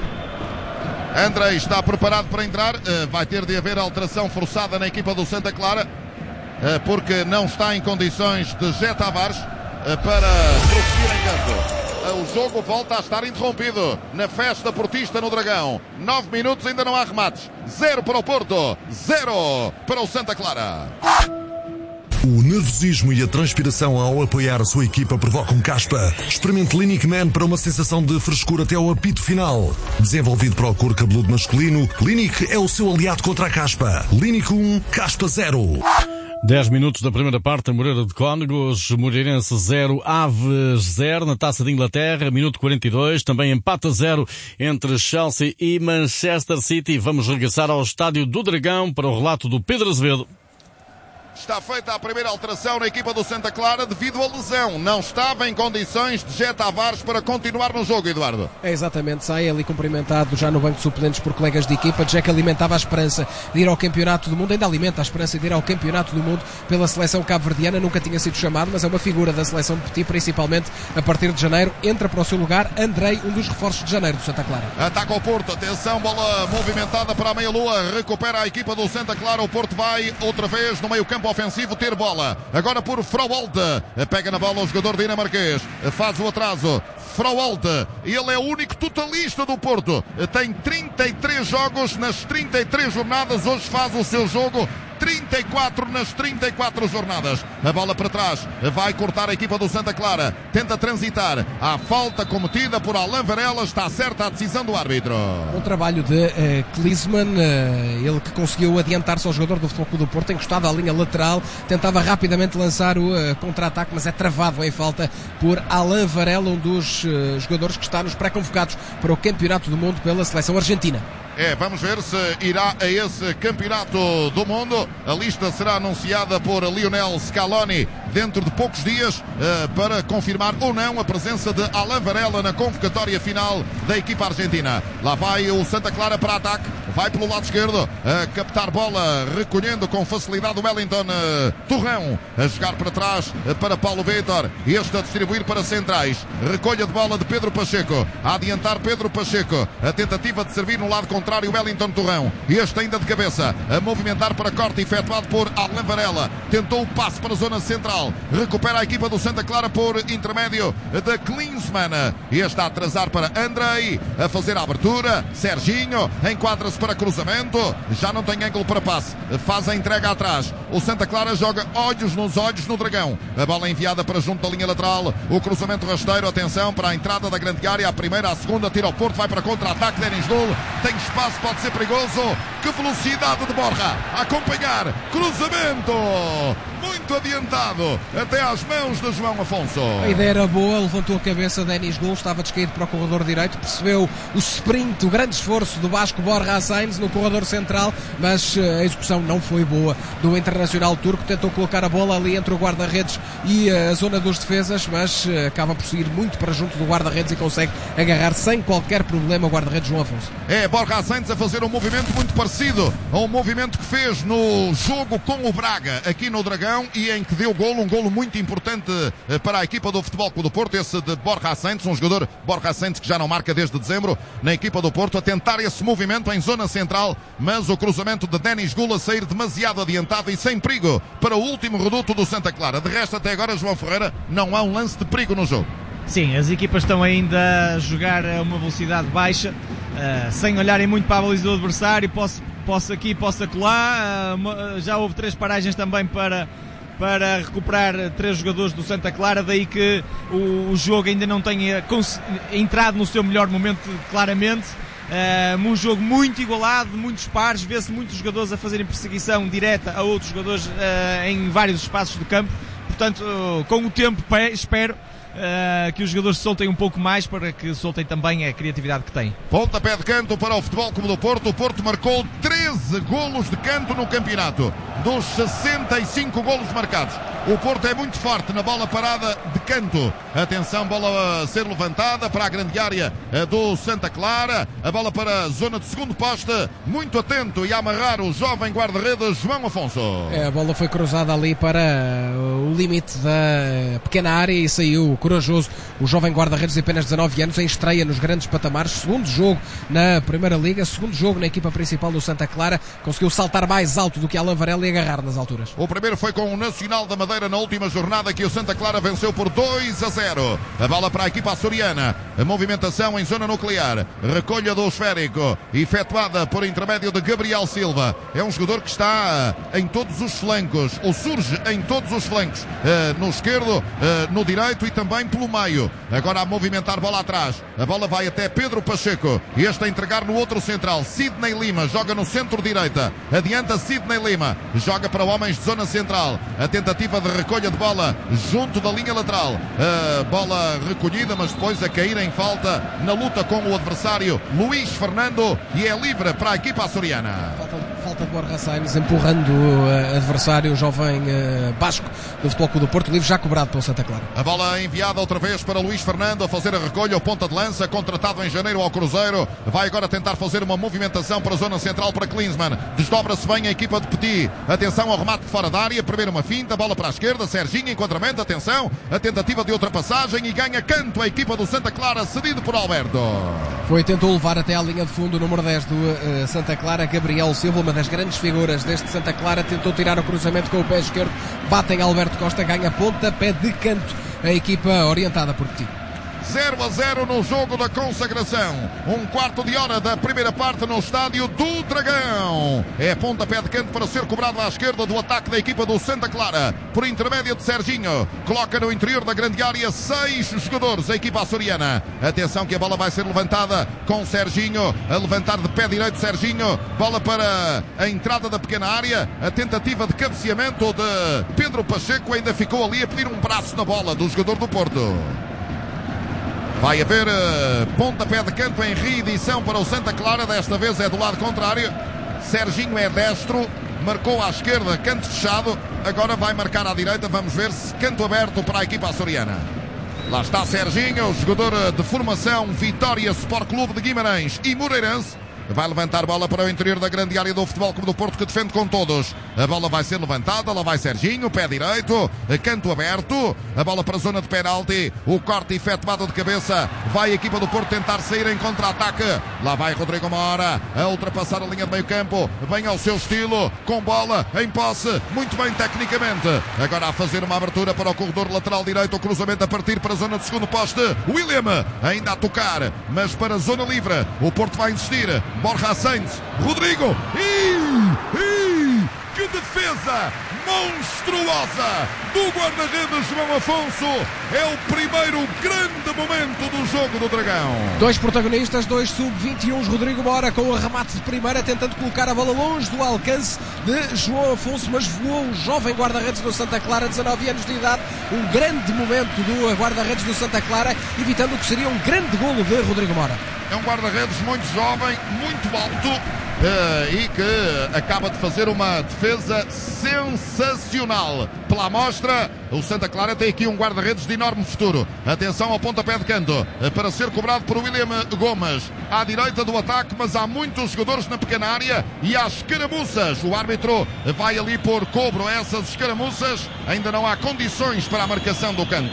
Andrei está preparado para entrar. Vai ter de haver alteração forçada na equipa do Santa Clara, porque não está em condições de José Tavares para prosseguir em campo. O jogo volta a estar interrompido na festa portista no Dragão. 9 minutos, ainda não há remates. 0 para o Porto, 0 para o Santa Clara. O nervosismo e a transpiração ao apoiar a sua equipa provocam caspa. Experimente Clinic Man para uma sensação de frescura até ao apito final. Desenvolvido para o couro cabeludo masculino, Clinic é o seu aliado contra a caspa. Clinic 1, caspa 0. 10 minutos da primeira parte, Moreira de Cónegos, Moreirense 0, Aves 0, na Taça de Inglaterra, minuto 42, também empate a 0 entre Chelsea e Manchester City. Vamos regressar ao Estádio do Dragão para o relato do Pedro Azevedo. Está feita a primeira alteração na equipa do Santa Clara devido à lesão. Não estava em condições de Jé Tavares para continuar no jogo, Eduardo. É exatamente, sai ali cumprimentado já no banco de suplentes por colegas de equipa. Jé que alimentava a esperança de ir ao Campeonato do Mundo, ainda alimenta a esperança de ir ao Campeonato do Mundo pela seleção cabo-verdiana. Nunca tinha sido chamado, mas é uma figura da seleção de Petit, principalmente a partir de janeiro. Entra para o seu lugar Andrei, um dos reforços de janeiro do Santa Clara. Ataca o Porto, atenção, bola movimentada para a meia-lua, recupera a equipa do Santa Clara. O Porto vai outra vez no meio-campo ofensivo ter bola, agora por Fraualt, pega na bola o jogador dinamarquês, faz o atraso, Fraualt, ele é o único totalista do Porto, tem 33 jogos nas 33 jornadas, hoje faz o seu jogo 34 nas 34 jornadas. A bola para trás, vai cortar a equipa do Santa Clara, tenta transitar, a falta cometida por Alain Varela, está certa a decisão do árbitro. Um trabalho de Klinsmann, ele que conseguiu adiantar-se ao jogador do Futebol Clube do Porto, encostado à linha lateral, tentava rapidamente lançar o contra-ataque, mas é travado em falta por Alain Varela, um dos jogadores que está nos pré-convocados para o Campeonato do Mundo pela seleção argentina. Vamos ver se irá a esse Campeonato do Mundo. A lista será anunciada por Lionel Scaloni dentro de poucos dias para confirmar ou não a presença de Alain Varela na convocatória final da equipa argentina. Lá vai o Santa Clara para ataque, vai pelo lado esquerdo, a captar bola, recolhendo com facilidade o Wellington Torrão, a jogar para trás para Paulo Vitor, este a distribuir para centrais, recolha de bola de Pedro Pacheco, a adiantar Pedro Pacheco, a tentativa de servir no lado contrário Wellington Torrão, este ainda de cabeça, a movimentar para corte efetuado por Alain Varela, tentou o passe para a zona central, recupera a equipa do Santa Clara por intermédio de Klinsmann, e está a atrasar para Andrei, a fazer a abertura, Serginho, enquadra-se para cruzamento, já não tem ângulo para passe, faz a entrega atrás, o Santa Clara joga olhos nos olhos no Dragão, a bola enviada para junto da linha lateral, o cruzamento rasteiro, atenção para a entrada da grande área, a primeira, a segunda, tira ao Porto, vai para contra-ataque, Denis Null, tem espaço, pode ser perigoso, que velocidade de Borja, a acompanhar, cruzamento, muito adiantado, até às mãos de João Afonso. A ideia era boa, levantou a cabeça Denis Null, estava descaído para o corredor direito, percebeu o sprint, o grande esforço do Vasco Borja Sainz no corredor central, mas a execução não foi boa do internacional turco, tentou colocar a bola ali entre o guarda-redes e a zona dos defesas, mas acaba por seguir muito para junto do guarda-redes e consegue agarrar sem qualquer problema o guarda-redes João Afonso. Borja Sainz a fazer um movimento muito parecido ao movimento que fez no jogo com o Braga aqui no Dragão e em que deu golo, um golo muito importante para a equipa do Futebol Clube do Porto, esse de Borja Sainz, um jogador Borja Sainz que já não marca desde dezembro na equipa do Porto, a tentar esse movimento em zona central, mas o cruzamento de Denis Null a sair demasiado adiantado e sem perigo para o último reduto do Santa Clara. De resto, até agora, João Ferreira, não há um lance de perigo no jogo. Sim, as equipas estão ainda a jogar a uma velocidade baixa, sem olharem muito para a baliza do adversário, posso aqui, posso acolá. Já houve 3 paragens também para recuperar 3 jogadores do Santa Clara, daí que o jogo ainda não tenha entrado no seu melhor momento claramente. Um jogo muito igualado, muitos pares, vê-se muitos jogadores a fazerem perseguição direta a outros jogadores em vários espaços do campo. Portanto, com o tempo espero que os jogadores soltem um pouco mais para que soltem também a criatividade que têm. Pontapé de canto para o Futebol Clube do Porto. O Porto marcou 13 golos de canto no campeonato, dos 65 golos marcados. O Porto é muito forte na bola parada de canto. Atenção, bola a ser levantada para a grande área do Santa Clara. A bola para a zona de segundo poste. Muito atento e a amarrar o jovem guarda-redes João Afonso. A bola foi cruzada ali para o limite da pequena área e saiu corajoso o jovem guarda-redes de apenas 19 anos em estreia nos grandes patamares. Segundo jogo na Primeira Liga, segundo jogo na equipa principal do Santa Clara. Conseguiu saltar mais alto do que Alain Varela e agarrar nas alturas. O primeiro foi com o Nacional da Madeira na última jornada, que o Santa Clara venceu por 2-0. A bola para a equipa açoriana. A movimentação em zona nuclear. Recolha do esférico, efetuada por intermédio de Gabriel Silva. É um jogador que está em todos os flancos, ou surge em todos os flancos, no esquerdo, no direito e também pelo meio. Agora a movimentar bola atrás. A bola vai até Pedro Pacheco. Este a entregar no outro central. Sidney Lima joga no centro-direita. Adianta Sidney Lima. Joga para homens de zona central. A tentativa de recolha de bola junto da linha lateral. A bola recolhida, mas depois a cair em falta na luta com o adversário Luís Fernando, e é livre para a equipa açoriana. Falta de Borja Sainz empurrando o adversário, o jovem basco do Futebol Clube do Porto, livre já cobrado pelo Santa Clara. A bola enviada outra vez para Luís Fernando a fazer a recolha, o ponta de lança, contratado em janeiro ao Cruzeiro. Vai agora tentar fazer uma movimentação para a zona central para Klinsmann. Desdobra-se bem a equipa de Petit. Atenção ao remate fora da área, primeiro uma finta, bola para a esquerda, Serginho, enquadramento, atenção, a tentativa de ultrapassagem e ganha canto a equipa do Santa Clara, cedido por Alberto. Tentou levar até à linha de fundo o número 10 do Santa Clara, Gabriel Silva, uma das grandes figuras deste Santa Clara, tentou tirar o cruzamento com o pé esquerdo, bate em Alberto Costa, ganha pontapé de canto a equipa orientada por Petit. 0-0 no jogo da consagração. Um quarto de hora da primeira parte no estádio do Dragão. É pontapé de canto para ser cobrado à esquerda do ataque da equipa do Santa Clara, por intermédio de Serginho. Coloca no interior da grande área 6 jogadores, a equipa açoriana. Atenção que a bola vai ser levantada com Serginho, a levantar de pé direito Serginho. Bola para a entrada da pequena área. A tentativa de cabeceamento de Pedro Pacheco ainda ficou ali a pedir um braço na bola do jogador do Porto. Vai haver pontapé de canto em reedição para o Santa Clara. Desta vez é do lado contrário. Serginho é destro, marcou à esquerda, canto fechado. Agora vai marcar à direita. Vamos ver se canto aberto para a equipa açoriana. Lá está Serginho, jogador de formação Vitória Sport Clube de Guimarães e Moreirense. Vai levantar bola para o interior da grande área do Futebol Clube do Porto, que defende com todos. A bola vai ser levantada, lá vai Serginho, pé direito, canto aberto. A bola para a zona de penalti. O corte efetuado de cabeça. Vai a equipa do Porto tentar sair em contra-ataque. Lá vai Rodrigo Mora a ultrapassar a linha de meio campo. Bem ao seu estilo, com bola em posse, muito bem tecnicamente. Agora a fazer uma abertura para o corredor lateral direito. O cruzamento a partir para a zona de segundo poste. William ainda a tocar, mas para a zona livre. O Porto vai insistir. Borja Sainz, Rodrigo, que defesa monstruosa do guarda-redes João Afonso. É o primeiro grande momento do jogo do Dragão. Dois protagonistas, dois sub-21, Rodrigo Mora com o remate de primeira, tentando colocar a bola longe do alcance de João Afonso, mas voou o jovem guarda-redes do Santa Clara, 19 anos de idade. Um grande momento do guarda-redes do Santa Clara, evitando o que seria um grande golo de Rodrigo Mora. É um guarda-redes muito jovem, muito alto, e que acaba de fazer uma defesa sensacional. Pela amostra, o Santa Clara tem aqui um guarda-redes de enorme futuro. Atenção ao pontapé de canto, para ser cobrado por William Gomes. À direita do ataque, mas há muitos jogadores na pequena área e há escaramuças. O árbitro vai ali por cobro a essas escaramuças. Ainda não há condições para a marcação do canto.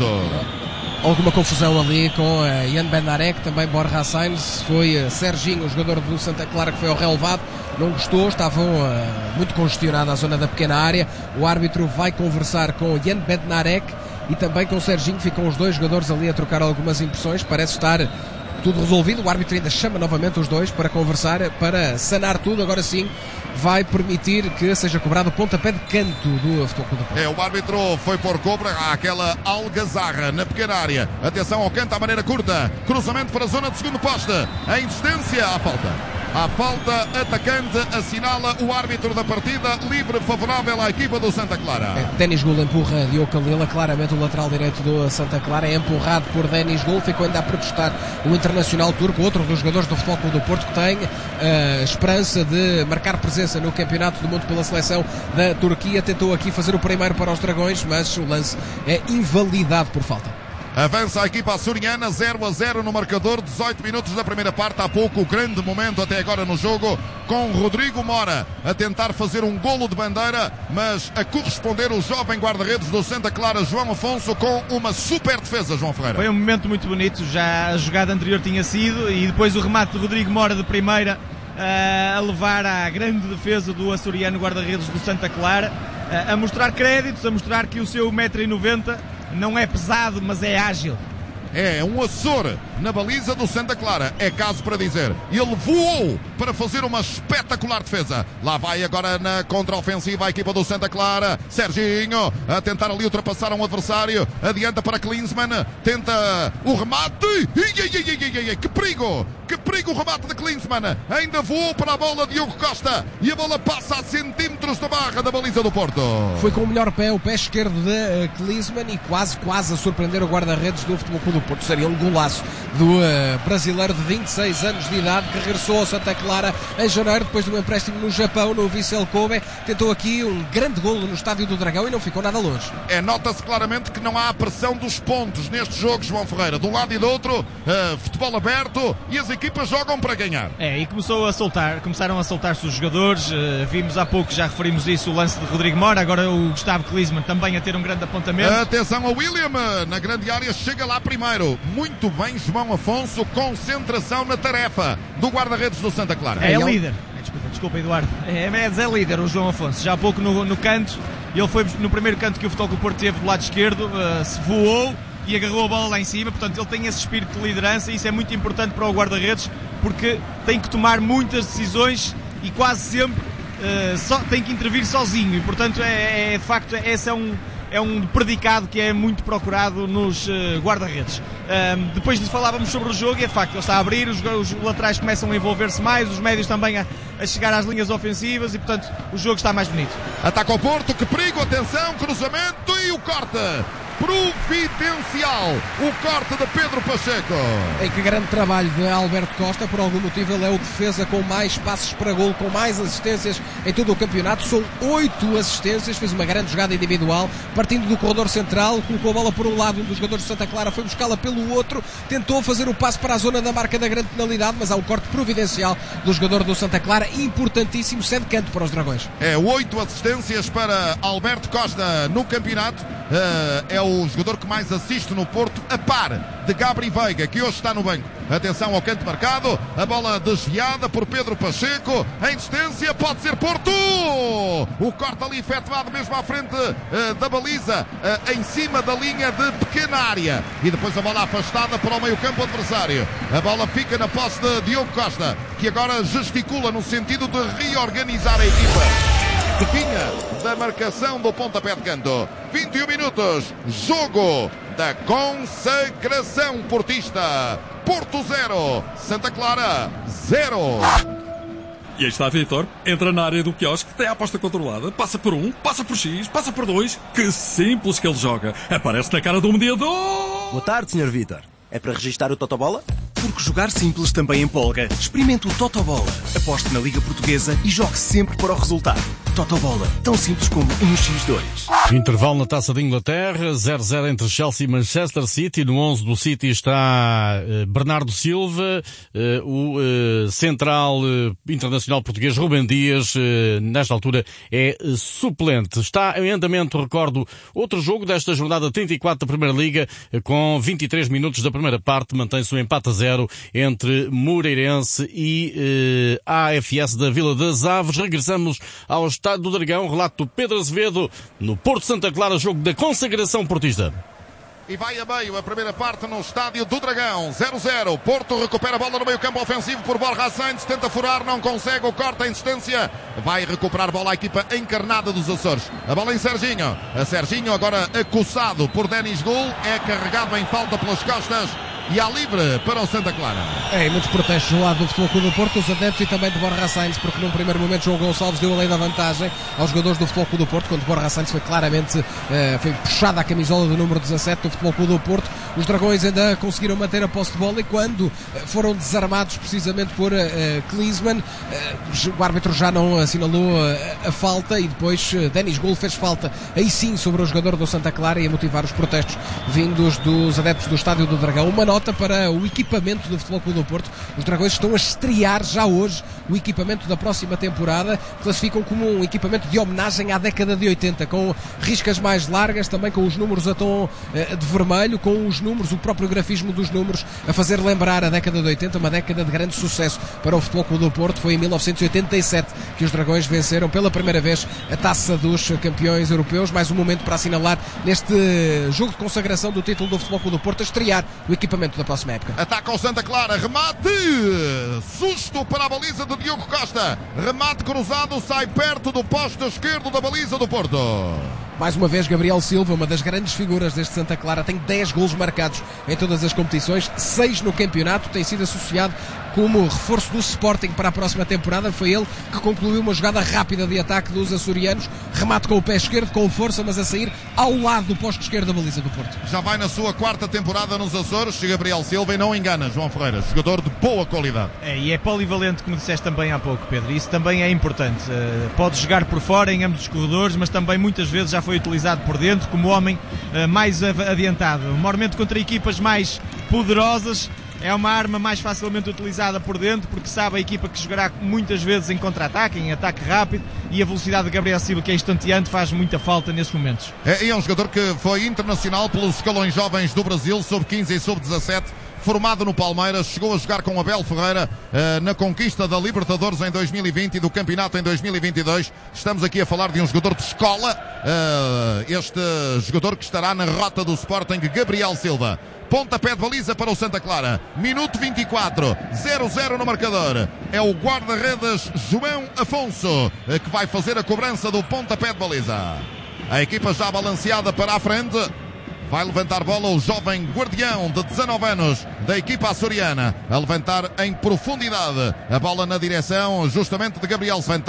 Alguma confusão ali com Jan Bednarek, também Borja Sainz. Foi Serginho, o jogador do Santa Clara, que foi ao relevado. Não gostou, estavam muito congestionada a zona da pequena área. O árbitro vai conversar com Jan Bednarek e também com Serginho. Ficam os dois jogadores ali a trocar algumas impressões. Parece estar tudo resolvido. O árbitro ainda chama novamente os dois para conversar, para sanar tudo. Agora sim vai permitir que seja cobrado o pontapé de canto do Futebol Clube do Porto. O árbitro foi por cobra àquela algazarra na pequena área. Atenção ao canto à maneira curta. Cruzamento para a zona de segundo poste. A insistência, à falta. À falta, atacante assinala o árbitro da partida, livre favorável à equipa do Santa Clara. Denis Gul empurra Diogo Calila, claramente o lateral direito do Santa Clara é empurrado por Denis Gul. Ficou ainda a protestar o internacional turco, outro dos jogadores do Futebol Clube do Porto, que tem esperança de marcar presença no Campeonato do Mundo pela seleção da Turquia. Tentou aqui fazer o primeiro para os Dragões, mas o lance é invalidado por falta. Avança a equipa açoriana, 0-0 no marcador, 18 minutos da primeira parte. Há pouco, o grande momento até agora no jogo, com Rodrigo Mora a tentar fazer um golo de bandeira, mas a corresponder o jovem guarda-redes do Santa Clara, João Afonso, com uma super defesa, João Ferreira. Foi um momento muito bonito, já a jogada anterior tinha sido, e depois o remate de Rodrigo Mora de primeira, a levar à grande defesa do açoriano guarda-redes do Santa Clara, a mostrar créditos, a mostrar que o seu 1,90 m não é pesado, mas é ágil. É um Açor na baliza do Santa Clara, é caso para dizer. Ele voou para fazer uma espetacular defesa. Lá vai agora na contraofensiva a equipa do Santa Clara. Serginho a tentar ali ultrapassar um adversário. Adianta para Klinsmann, tenta o remate. Que perigo! Que perigo o remate de Klinsmann. Ainda voou para a bola de Diogo Costa e a bola passa a centímetros da barra da baliza do Porto. Foi com o melhor pé, o pé esquerdo de Klinsmann, e quase a surpreender o guarda-redes do Futebol Clube do Porto. Seria um golaço do brasileiro de 26 anos de idade, que regressou ao Santa Clara em janeiro, depois de um empréstimo no Japão, no Vissel Kobe. Tentou aqui um grande golo no Estádio do Dragão e não ficou nada longe. Nota-se claramente que não há a pressão dos pontos neste jogo, João Ferreira. De um lado e do outro, futebol aberto, e as equipas jogam para ganhar. E começaram a soltar-se os jogadores. Vimos há pouco, já referimos isso, o lance de Rodrigo Mora, agora o Gustavo Klinsmann também a ter um grande apontamento. Atenção ao William, na grande área, chega lá primeiro. Muito bem, João Afonso, concentração na tarefa do guarda-redes do Santa Clara. É líder. Desculpa, Eduardo. É líder o João Afonso. Já há pouco no canto, ele foi no primeiro canto que o Futebol Clube do Porto teve do lado esquerdo, se voou e agarrou a bola lá em cima. Portanto, ele tem esse espírito de liderança, e isso é muito importante para o guarda-redes, porque tem que tomar muitas decisões e quase sempre tem que intervir sozinho. E, portanto, de facto, esse é um predicado que é muito procurado nos guarda-redes. Depois falávamos sobre o jogo, e é facto, ele está a abrir, os laterais começam a envolver-se mais, os médios também a chegar às linhas ofensivas, e portanto o jogo está mais bonito. Ataca o Porto, que perigo, atenção, cruzamento e o corte providencial, o corte de Pedro Pacheco. E que grande trabalho de Alberto Costa. Por algum motivo ele é o defesa com mais passes para golo, com mais assistências em todo o campeonato. São 8 assistências, fez uma grande jogada individual, partindo do corredor central, colocou a bola por um lado, um dos jogadores de Santa Clara foi buscá-la pelo outro, tentou fazer o passe para a zona da marca da grande penalidade, mas há um corte providencial do jogador do Santa Clara, importantíssimo, sem canto para os Dragões. 8 assistências para Alberto Costa no campeonato. É o jogador que mais assiste no Porto, a par de Gabri Veiga, que hoje está no banco. Atenção ao canto marcado, a bola desviada por Pedro Pacheco, em distância, pode ser Porto! O corte ali efetuado mesmo à frente da baliza, em cima da linha de pequena área, e depois a bola afastada para o meio-campo adversário. A bola fica na posse de Diogo Costa, que agora gesticula no sentido de reorganizar a equipa que vinha da marcação do pontapé de canto. 21 minutos, jogo da consagração portista. Porto 0, Santa Clara 0. E aí está Vítor, entra na área do quiosque, tem a aposta controlada, passa por 1, passa por X, passa por 2. Que simples que ele joga. Aparece na cara do mediador. Boa tarde, Sr. Vítor. É para registar o Totobola? Porque jogar simples também empolga. Experimente o Totobola. Aposte na Liga Portuguesa e jogue sempre para o resultado. Totobola, tão simples como 1x2. Intervalo na Taça de Inglaterra, 0-0 entre Chelsea e Manchester City. No 11 do City está Bernardo Silva, o central internacional português Rubem Dias, nesta altura é suplente. Está em andamento, recordo, outro jogo desta jornada 34 da Primeira Liga, com 23 minutos da primeira parte, mantém-se um empate a 0 entre Moreirense e AFS da Vila das Aves. Regressamos ao Estádio do Dragão, relato do Pedro Azevedo, no Porto Santa Clara, jogo da consagração portista. E vai a meio a primeira parte no Estádio do Dragão, 0-0. Porto recupera a bola no meio campo ofensivo por Borja Sainz, tenta furar, não consegue, o corte em distância. Vai recuperar a bola a equipa encarnada dos Açores. A bola em Serginho. A Serginho agora acossado por Denis Gul, é carregado em falta pelas costas. E há livre para o Santa Clara. Muitos protestos do lado do Futebol Clube do Porto, os adeptos, e também de Borja Sainz, porque num primeiro momento João Gonçalves deu a lei da vantagem aos jogadores do Futebol Clube do Porto, quando Borja Sainz foi claramente foi puxada a camisola do número 17 do Futebol Clube do Porto. Os Dragões ainda conseguiram manter a posse de bola, e quando foram desarmados precisamente por Klinsmann, o árbitro já não assinalou a falta, e depois Denis Gul fez falta aí sim sobre o jogador do Santa Clara, e a motivar os protestos vindos dos adeptos do Estádio do Dragão. Uma nota nota para o equipamento do Futebol Clube do Porto. Os Dragões estão a estrear já hoje o equipamento da próxima temporada. Classificam como um equipamento de homenagem à década de 80, com riscas mais largas, também com os números a tom de vermelho, com os números, o próprio grafismo dos números a fazer lembrar a década de 80, uma década de grande sucesso para o Futebol Clube do Porto. Foi em 1987 que os Dragões venceram pela primeira vez a Taça dos Campeões Europeus. Mais um momento para assinalar neste jogo de consagração do título do Futebol Clube do Porto, a estrear o equipamento da próxima época. Ataca o Santa Clara, remate, susto para a baliza de Diogo Costa, remate cruzado, sai perto do posto esquerdo da baliza do Porto. Mais uma vez, Gabriel Silva, uma das grandes figuras deste Santa Clara, tem 10 golos marcados em todas as competições, 6 no campeonato, tem sido associado como reforço do Sporting para a próxima temporada. Foi ele que concluiu uma jogada rápida de ataque dos açorianos, remate com o pé esquerdo, com força, mas a sair ao lado do posto esquerdo da baliza do Porto. Já vai na sua 4ª temporada nos Açores, Gabriel Silva, e não engana, João Ferreira, jogador de boa qualidade. E é polivalente, como disseste também há pouco, Pedro, isso também é importante. Pode jogar por fora em ambos os corredores, mas também muitas vezes já foi utilizado por dentro como homem mais adiantado. Normalmente contra equipas mais poderosas é uma arma mais facilmente utilizada por dentro, porque sabe a equipa que jogará muitas vezes em contra-ataque, em ataque rápido, e a velocidade de Gabriel Silva, que é instanteante, faz muita falta nesses momentos. É um jogador que foi internacional pelos escalões jovens do Brasil, sub-15 e sub-17, formado no Palmeiras, chegou a jogar com Abel Ferreira na conquista da Libertadores em 2020 e do Campeonato em 2022. Estamos aqui a falar de um jogador de escola, este jogador que estará na rota do Sporting, Gabriel Silva. Pontapé de baliza para o Santa Clara, minuto 24, 0-0 no marcador. É o guarda-redes João Afonso que vai fazer a cobrança do pontapé de baliza. A equipa já balanceada para a frente. Vai levantar bola o jovem guardião de 19 anos da equipa açoriana, a levantar em profundidade a bola na direção justamente de Gabriel Silva.